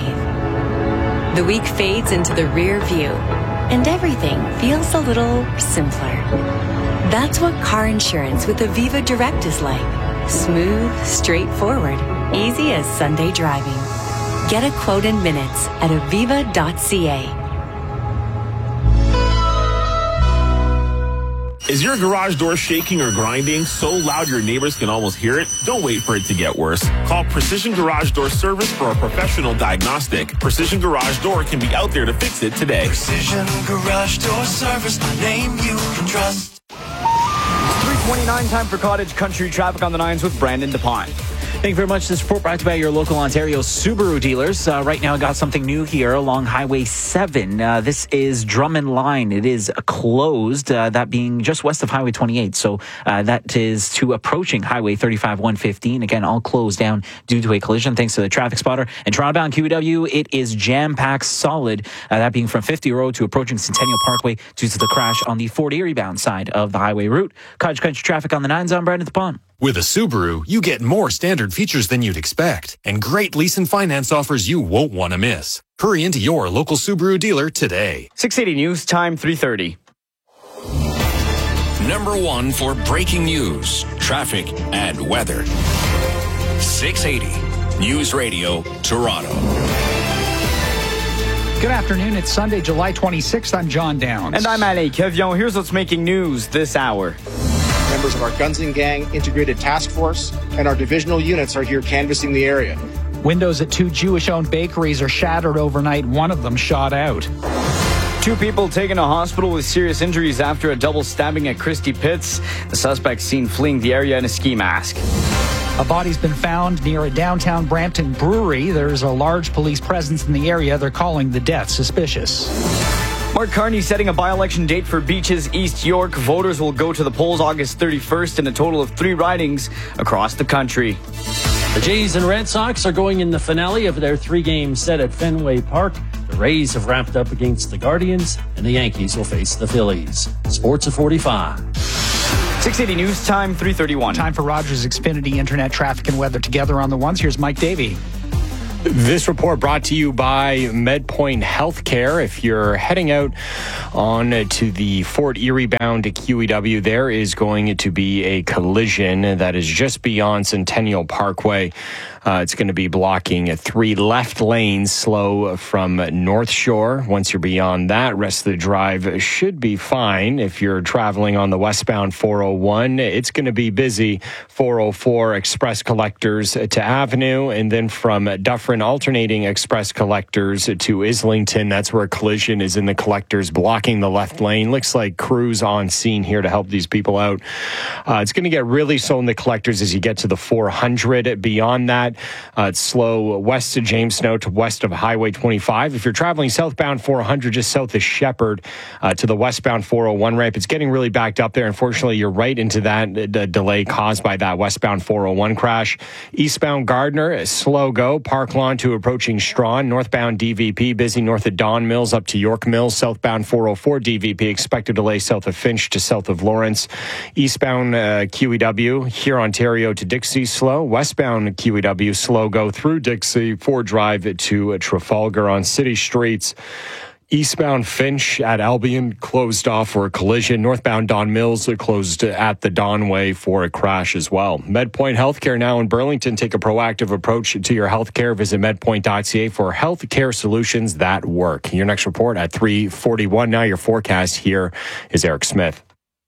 [SPEAKER 28] The week fades into the rear view, and everything feels a little simpler. That's what car insurance with Aviva Direct is like. Smooth, straightforward, easy as Sunday driving. Get a quote in minutes at aviva.ca.
[SPEAKER 29] Is your garage door shaking or grinding so loud your neighbors can almost hear it? Don't wait for it to get worse. Call Precision Garage Door Service for a professional diagnostic. Precision Garage Door can be out there to fix it today.
[SPEAKER 30] Precision Garage Door Service, a name you can trust.
[SPEAKER 23] 3:29, time for Cottage Country Traffic on the 9s with Brandon DePont.
[SPEAKER 22] Thank you very much. This report brought to you by your local Ontario Subaru dealers. Right now, I got something new here along Highway 7. This is Drummond Line. It is closed, that being just west of Highway 28. So that is to approaching Highway 35-115. Again, all closed down due to a collision, thanks to the traffic spotter. And Toronto-bound QEW, it is jam-packed solid, that being from 50 Road to approaching Centennial Parkway due to the crash on the Fort Erie-bound side of the highway route. Cottage Country Traffic on the 9s. I'm Brandon DePont.
[SPEAKER 6] With a Subaru, you get more standard features than you'd expect, and great lease and finance offers you won't want to miss. Hurry into your local Subaru dealer today.
[SPEAKER 23] 680 News Time 3:30.
[SPEAKER 13] Number 1 for breaking news, traffic, and weather. 680 News Radio, Toronto.
[SPEAKER 2] Good afternoon. It's Sunday, July 26th. I'm John Downs.
[SPEAKER 23] And I'm Ali Kevion. Here's what's making news this hour.
[SPEAKER 7] Members of our Guns and Gang Integrated Task Force and our divisional units are here canvassing the area.
[SPEAKER 2] Windows at 2 Jewish-owned bakeries are shattered overnight. One of them shot out.
[SPEAKER 23] 2 people taken to hospital with serious injuries after a double stabbing at Christie Pitts. The suspect seen fleeing the area in a ski mask.
[SPEAKER 2] A body's been found near a downtown Brampton brewery. There's a large police presence in the area. They're calling the death suspicious.
[SPEAKER 23] Mark Carney setting a by-election date for Beaches East York. Voters will go to the polls August 31st in a total of 3 ridings across the country.
[SPEAKER 8] The Jays and Red Sox are going in the finale of their 3-game set at Fenway Park. The Rays have wrapped up against the Guardians, and the Yankees will face the Phillies. Sports at 45.
[SPEAKER 23] 680 News Time 3:31.
[SPEAKER 2] Time for Rogers Xfinity Internet traffic and weather together on the ones. Here's Mike Davey.
[SPEAKER 3] This report brought to you by MedPoint Healthcare. If you're heading out on to the Fort Erie bound to QEW, there is going to be a collision that is just beyond Centennial Parkway. It's going to be blocking 3 left lanes slow from North Shore. Once you're beyond that, rest of the drive should be fine. If you're traveling on the westbound 401, it's going to be busy. 404 Express Collectors to Avenue, and then from Dufferin alternating Express Collectors to Islington. That's where a collision is in the Collectors, blocking the left lane. Looks like crews on scene here to help these people out. It's going to get really slow in the Collectors as you get to the 400. Beyond that, it's slow west of James Snow to west of Highway 25. If you're traveling southbound 400, just south of Shepherd to the westbound 401 ramp, it's getting really backed up there. Unfortunately, you're right into that delay caused by that westbound 401 crash. Eastbound Gardner, slow go. Park Lawn to approaching Strawn. Northbound DVP, busy north of Don Mills up to York Mills. Southbound 404 DVP, expected delay south of Finch to south of Lawrence. Eastbound QEW, here Ontario to Dixie, slow. Westbound QEW, slow go through Dixie, 4 drive to Trafalgar on city streets. Eastbound Finch at Albion closed off for a collision. Northbound Don Mills closed at the Donway for a crash as well. MedPoint Healthcare now in Burlington. Take a proactive approach to your healthcare. Visit medpoint.ca for healthcare solutions that work. Your next report at 3:41. Now your forecast. Here is Eric Smith.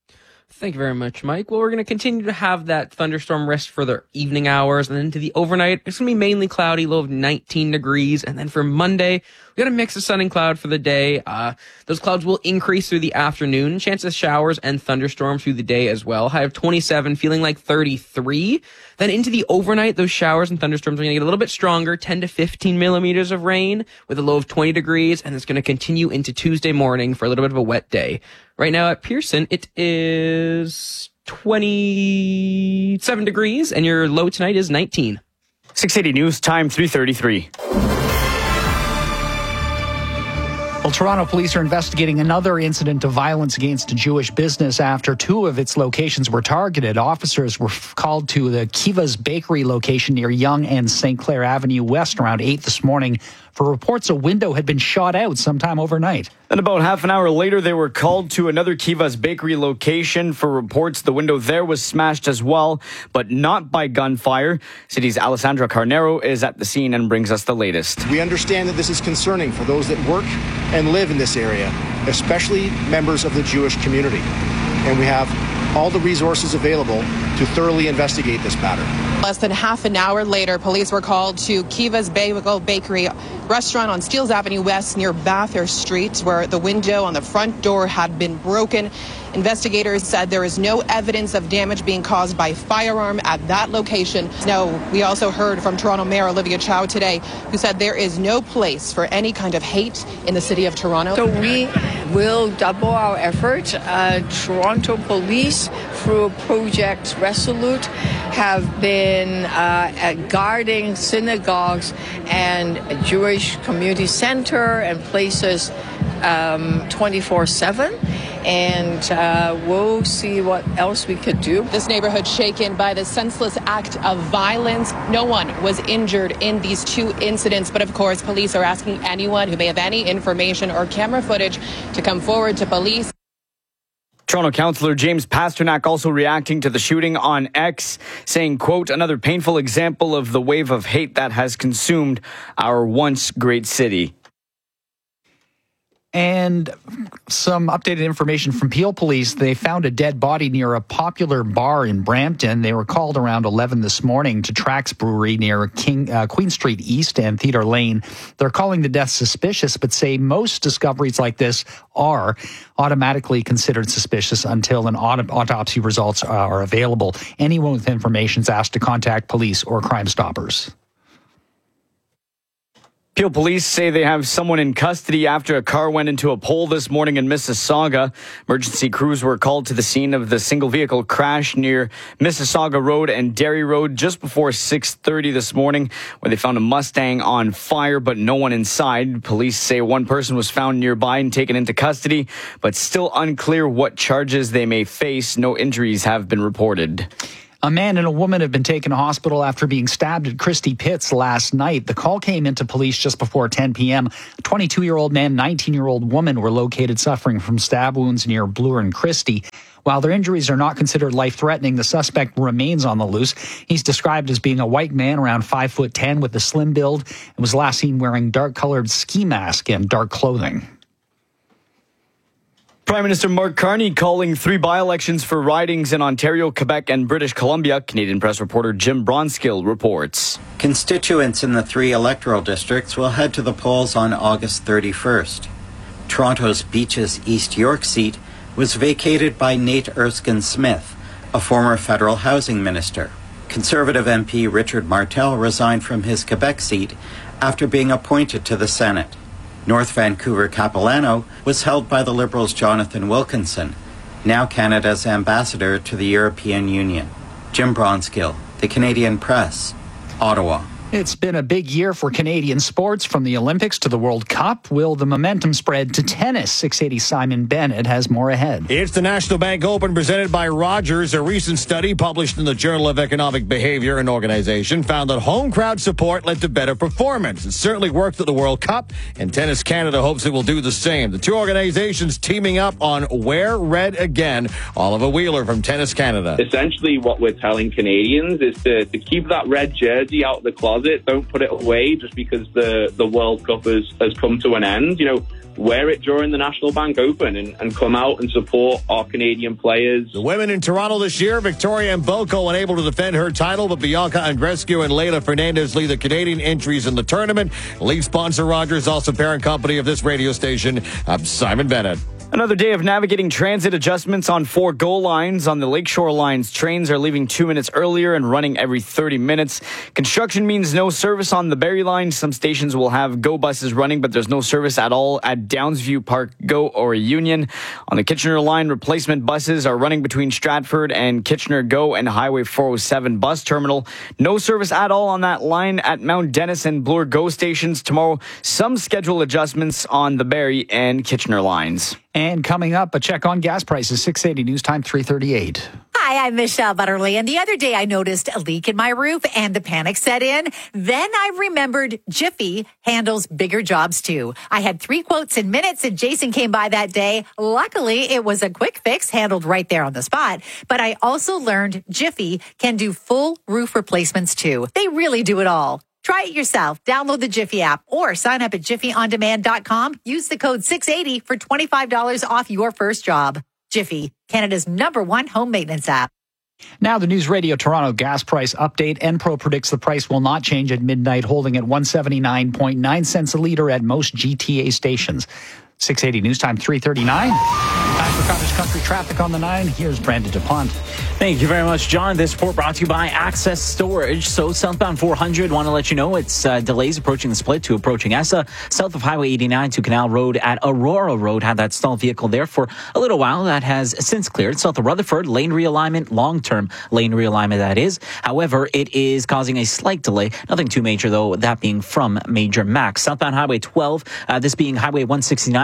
[SPEAKER 1] Thank you very much, Mike. Well, we're going to continue to have that thunderstorm risk for the evening hours, and then to the overnight, it's going to be mainly cloudy, low of 19 degrees. And then for Monday, we got a mix of sun and cloud for the day. Those clouds will increase through the afternoon. Chance of showers and thunderstorms through the day as well. High of 27, feeling like 33. Then into the overnight, those showers and thunderstorms are going to get a little bit stronger, 10 to 15 millimeters of rain with a low of 20 degrees, and it's going to continue into Tuesday morning for a little bit of a wet day. Right now at Pearson, it is 27 degrees, and your low tonight is 19.
[SPEAKER 23] 680 News Time 3:33.
[SPEAKER 2] Well, Toronto police are investigating another incident of violence against a Jewish business after 2 of its locations were targeted. Officers were called to the Kiva's Bakery location near Yonge and St. Clair Avenue West around 8 this morning for reports a window had been shot out sometime overnight.
[SPEAKER 23] Then about half an hour later, they were called to another Kiva's Bakery location for reports the window there was smashed as well, but not by gunfire. City's Alessandra Carnero is at the scene and brings us the latest.
[SPEAKER 7] We understand that this is concerning for those that work and live in this area, especially members of the Jewish community. And we have all the resources available to thoroughly investigate this matter.
[SPEAKER 10] Less than half an hour later, police were called to Kiva's Bagel Bakery restaurant on Steeles Avenue West near Bathurst Street, where the window on the front door had been broken. Investigators said there is no evidence of damage being caused by firearm at that location. Now, we also heard from Toronto Mayor Olivia Chow today, who said there is no place for any kind of hate in the city of Toronto.
[SPEAKER 11] So we will double our efforts. Toronto Police, through Project Resolute, have been guarding synagogues and Jewish community center and places 24/7. and we'll see what else we could do.
[SPEAKER 10] This neighborhood shaken by the senseless act of violence. No one was injured in these two incidents, but of course, police are asking anyone who may have any information or camera footage to come forward to police.
[SPEAKER 23] Toronto Councillor James Pasternak also reacting to the shooting on X, saying, quote, another painful example of the wave of hate that has consumed our once great city.
[SPEAKER 2] And some updated information from Peel Police. They found a dead body near a popular bar in Brampton. They were called around 11 this morning to Trax Brewery near Queen Street East and Theodore Lane. They're calling the death suspicious, but say most discoveries like this are automatically considered suspicious until an autopsy results are available. Anyone with information is asked to contact police or Crime Stoppers.
[SPEAKER 23] Peel Police say they have someone in custody after a car went into a pole this morning in Mississauga. Emergency crews were called to the scene of the single vehicle crash near Mississauga Road and Derry Road just before 6:30 this morning, where they found a Mustang on fire but no one inside. Police say one person was found nearby and taken into custody, but still unclear what charges they may face. No injuries have been reported.
[SPEAKER 2] A man and a woman have been taken to hospital after being stabbed at Christie Pitts last night. The call came into police just before 10 p.m. A 22-year-old man, 19-year-old woman were located suffering from stab wounds near Bloor and Christie. While their injuries are not considered life-threatening, the suspect remains on the loose. He's described as being a white man around 5'10" with a slim build and was last seen wearing dark-colored ski mask and dark clothing.
[SPEAKER 23] Prime Minister Mark Carney calling 3 by-elections for ridings in Ontario, Quebec, and British Columbia. Canadian Press reporter Jim Bronskill reports.
[SPEAKER 5] Constituents in the 3 electoral districts will head to the polls on August 31st. Toronto's Beaches East York seat was vacated by Nate Erskine-Smith, a former federal housing minister. Conservative MP Richard Martel resigned from his Quebec seat after being appointed to the Senate. North Vancouver Capilano was held by the Liberals' Jonathan Wilkinson, now Canada's ambassador to the European Union. Jim Bronskill, The Canadian Press, Ottawa.
[SPEAKER 2] It's been a big year for Canadian sports, from the Olympics to the World Cup. Will the momentum spread to tennis? 680 Simon Bennett has more ahead.
[SPEAKER 4] It's the National Bank Open presented by Rogers. A recent study published in the Journal of Economic Behavior and Organization found that home crowd support led to better performance. It certainly worked at the World Cup, and Tennis Canada hopes it will do the same. The two organizations teaming up on Wear Red Again. Oliver Wheeler from Tennis Canada.
[SPEAKER 12] Essentially what we're telling Canadians is to keep that red jersey out of the closet. Don't put it away just because the World Cup has come to an end. You know, wear it during the National Bank Open and come out and support our Canadian players.
[SPEAKER 4] The women in Toronto this year, Victoria Mboko unable to defend her title, but Bianca Andreescu and Leylah Fernandez lead the Canadian entries in the tournament. Lead sponsor Rogers, also parent company of this radio station. I'm Simon Bennett.
[SPEAKER 23] Another day of navigating transit adjustments on 4 GO lines. On the Lakeshore lines, trains are leaving 2 minutes earlier and running every 30 minutes. Construction means no service on the Barrie line. Some stations will have GO buses running, but there's no service at all at Downsview Park GO or Union. On the Kitchener line, replacement buses are running between Stratford and Kitchener GO and Highway 407 bus terminal. No service at all on that line at Mount Dennis and Bloor GO stations. Tomorrow, some schedule adjustments on the Barrie and Kitchener lines.
[SPEAKER 2] And coming up, a check on gas prices, 680 News Time 338.
[SPEAKER 14] Hi, I'm Michelle Butterly, and the other day I noticed a leak in my roof and the panic set in. Then I remembered Jiffy handles bigger jobs too. I had 3 quotes in minutes and Jason came by that day. Luckily, it was a quick fix handled right there on the spot. But I also learned Jiffy can do full roof replacements too. They really do it all. Try it yourself. Download the Jiffy app or sign up at jiffyondemand.com. Use the code 680 for $25 off your first job. Jiffy, Canada's #1 home maintenance app.
[SPEAKER 2] Now the News Radio Toronto gas price update. Enpro predicts the price will not change at midnight, holding at 179.9 cents a litre at most GTA stations. 680 News Time 339. Time for Cottage Country traffic on the 9. Here's Brandon DuPont.
[SPEAKER 22] Thank you very much, John. This report brought to you by Access Storage. So southbound 400, want to let you know it's delays approaching the split to approaching ESSA. South of Highway 89 to Canal Road at Aurora Road had that stalled vehicle there for a little while. That has since cleared. South of Rutherford, lane realignment, long-term lane realignment that is. However, it is causing a slight delay. Nothing too major though, that being from Major Max. Southbound Highway 12, this being Highway 169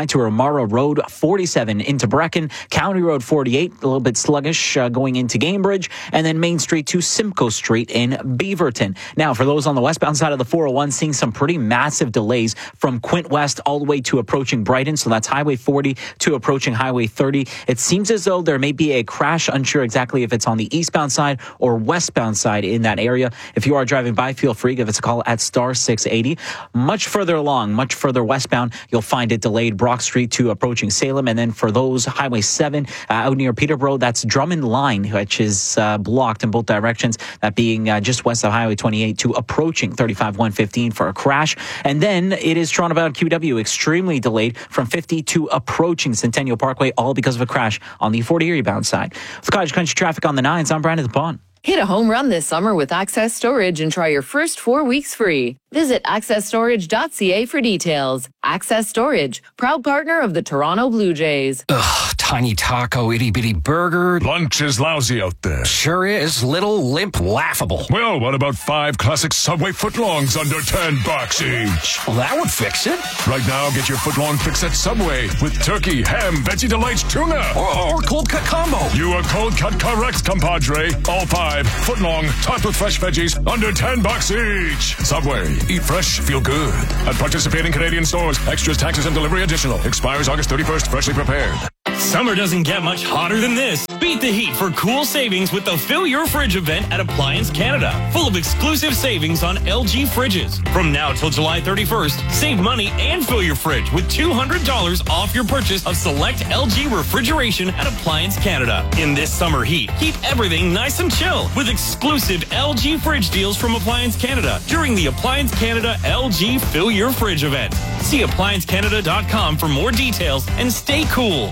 [SPEAKER 22] 59 to Amara Road, 47 into Brecken, County Road 48, a little bit sluggish going into Cambridge, and then Main Street to Simcoe Street in Beaverton. Now, for those on the westbound side of the 401, seeing some pretty massive delays from Quint West all the way to approaching Brighton. So that's Highway 40 to approaching Highway 30. It seems as though there may be a crash. Unsure exactly if it's on the eastbound side or westbound side in that area. If you are driving by, feel free, give us a call at star 680. Much further along, much further westbound, you'll find it delayed Brock Street to approaching Salem. And then for those, Highway 7 out near Peterborough, that's Drummond Line, which is blocked in both directions. That being just west of Highway 28 to approaching 35-115 for a crash. And then it is Toronto bound QW, extremely delayed from 50 to approaching Centennial Parkway, all because of a crash on the 40 Erie bound side. With Cottage Country traffic on the 9s, I'm Brandon DePon.
[SPEAKER 28] Hit a home run this summer with Access Storage and try your first 4 weeks free. Visit accessstorage.ca for details. Access Storage, proud partner of the Toronto Blue Jays.
[SPEAKER 9] Ugh, tiny taco, itty-bitty burger.
[SPEAKER 15] Lunch is lousy out there.
[SPEAKER 9] Sure is. Little, limp, laughable.
[SPEAKER 15] Well, what about 5 classic Subway footlongs under $10 each?
[SPEAKER 9] Well, that would fix it.
[SPEAKER 15] Right now, get your footlong fix at Subway with turkey, ham, Veggie Delights, tuna.
[SPEAKER 9] Or cold cut combo.
[SPEAKER 15] You are cold cut correct, compadre. All 5 footlong, topped with fresh veggies, under $10 each. Subway. Eat fresh, feel good. At participating Canadian stores. Extras, taxes, and delivery additional. Expires August 31st. Freshly prepared.
[SPEAKER 16] Summer doesn't get much hotter than this. Beat the heat for cool savings with the Fill Your Fridge event at Appliance Canada. Full of exclusive savings on LG fridges. From now till July 31st, save money and fill your fridge with $200 off your purchase of select LG refrigeration at Appliance Canada. In this summer heat, keep everything nice and chill with exclusive LG fridge deals from Appliance Canada during the Appliance Canada LG Fill Your Fridge event. See appliancecanada.com for more details and stay cool.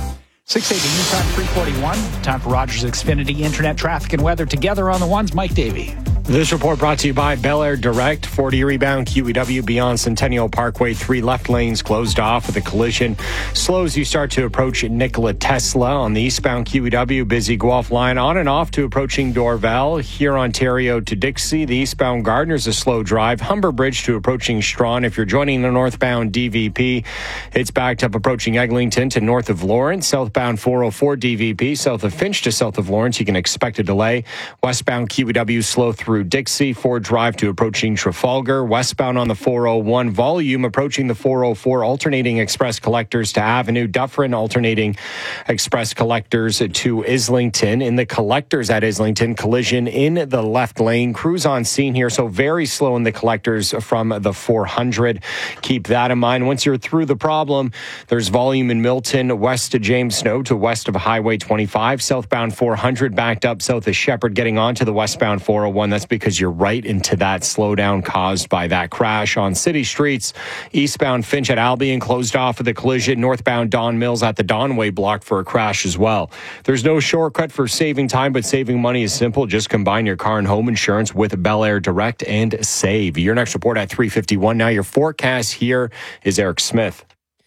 [SPEAKER 2] 680 News Time 341. Time for Rogers Xfinity Internet traffic and weather together on the ones. Mike Davey.
[SPEAKER 3] This report brought to you by Bel Air Direct. 40 rebound QEW beyond Centennial Parkway. 3 left lanes closed off with a collision. Slow as you start to approach Nikola Tesla on the eastbound QEW. Busy Guelph line on and off to approaching Dorval. Here, Ontario to Dixie. The eastbound Gardner's a slow drive. Humber Bridge to approaching Strawn. If you're joining the northbound DVP, it's backed up approaching Eglinton to north of Lawrence. Southbound 404 DVP south of Finch to south of Lawrence. You can expect a delay. Westbound QEW slow through Dixie, Ford Drive to approaching Trafalgar. Westbound on the 401 volume approaching the 404, alternating express collectors to Avenue. Dufferin alternating express collectors to Islington. In the collectors at Islington, collision in the left lane. Crews on scene here, so very slow in the collectors from the 400. Keep that in mind. Once you're through the problem, there's volume in Milton, west to James Snow to west of Highway 25. Southbound 400 backed up south of Shepherd, getting onto the westbound 401. That's because you're right into that slowdown caused by that crash on city streets. Eastbound Finch at Albion closed off with a collision. Northbound Don Mills at the Donway blocked for a crash as well. There's no shortcut for saving time, but saving money is simple. Just combine your car and home insurance with Bel Air Direct and save. Your next report at 3:51. Now your forecast here is Eric Smith.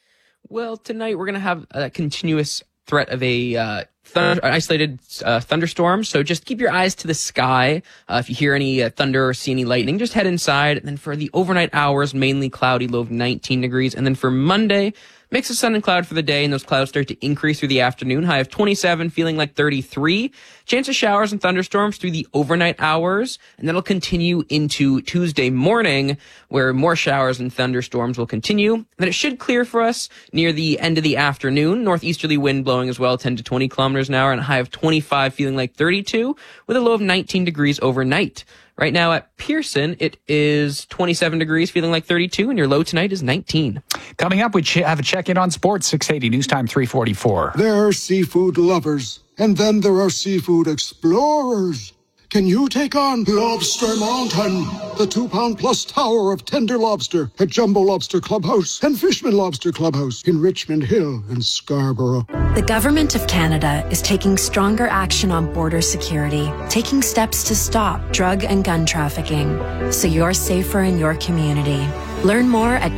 [SPEAKER 1] Well, tonight we're going to have a continuous threat of a isolated thunderstorm. So just keep your eyes to the sky. If you hear any thunder or see any lightning, just head inside. And then for the overnight hours, mainly cloudy, low of 19 degrees. And then for Monday, mix of sun and cloud for the day, and those clouds start to increase through the afternoon. High of 27, feeling like 33. Chance of showers and thunderstorms through the overnight hours, and that'll continue into Tuesday morning, where more showers and thunderstorms will continue. Then it should clear for us near the end of the afternoon. Northeasterly wind blowing as well, 10 to 20 kilometers an hour, and a high of 25, feeling like 32, with a low of 19 degrees overnight. Right now at Pearson, it is 27 degrees, feeling like 32, and your low tonight is 19.
[SPEAKER 2] Coming up, we have a check-in on sports, 680 News Time 344.
[SPEAKER 17] There are seafood lovers, and then there are seafood explorers. Can you take on Lobster Mountain, the 2-pound-plus tower of tender lobster at Jumbo Lobster Clubhouse and Fishman Lobster Clubhouse in Richmond Hill and Scarborough?
[SPEAKER 18] The Government of Canada is taking stronger action on border security, taking steps to stop drug and gun trafficking, so you're safer in your community. Learn more at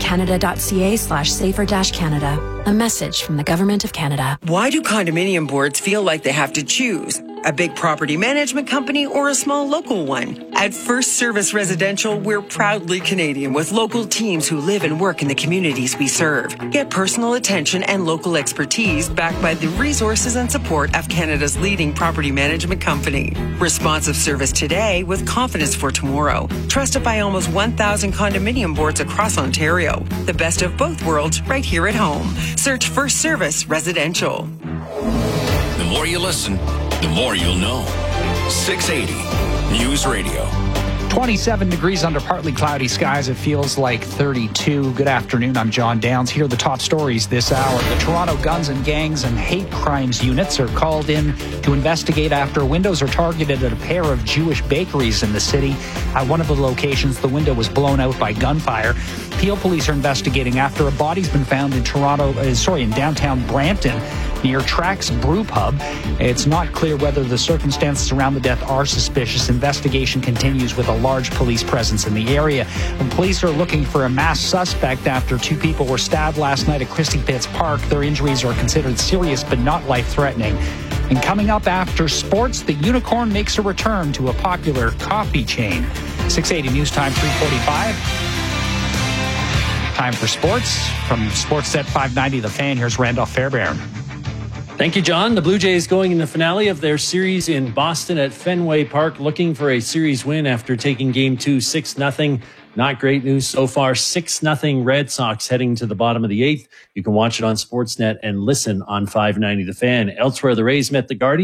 [SPEAKER 18] canada.ca/safer-canada. A message from the Government of Canada.
[SPEAKER 19] Why do condominium boards feel like they have to choose?
[SPEAKER 6] a big property management company, or a small local one. At First Service Residential, we're proudly Canadian with local teams who live and work in the communities we serve. Get personal attention and local expertise backed by the resources and support of Canada's leading property management company. Responsive service today with confidence for tomorrow. Trusted by almost 1,000 condominium boards across Ontario. The best of both worlds right here at home. Search First Service Residential.
[SPEAKER 13] The more you listen, the more you'll know. 680 News Radio.
[SPEAKER 2] 27 degrees under partly cloudy skies. It feels like 32. Good afternoon. I'm John Downs. Here are the top stories this hour. The Toronto Guns and Gangs and Hate Crimes units are called in to investigate after windows are targeted at a pair of Jewish bakeries in the city. At one of the locations, the window was blown out by gunfire. Peel police are investigating after a body's been found in downtown Brampton, near Trax Brew Pub. It's not clear whether the circumstances around the death are suspicious. Investigation continues with a large police presence in the area. And police are looking for a masked suspect after 2 people were stabbed last night at Christie Pitts Park. Their injuries are considered serious but not life-threatening. And coming up after sports, the Unicorn makes a return to a popular coffee chain. 680 News Time 3:45. Time for sports. From Sportsnet 590 The Fan, here's Randolph Fairbairn.
[SPEAKER 8] Thank you, John. The Blue Jays going in the finale of their series in Boston at Fenway Park, looking for a series win after taking Game 2 6-0. Not great news so far. 6-0 Red Sox heading to the bottom of the 8th. You can watch it on Sportsnet and listen on 590 The Fan. Elsewhere, the Rays met the Guardians.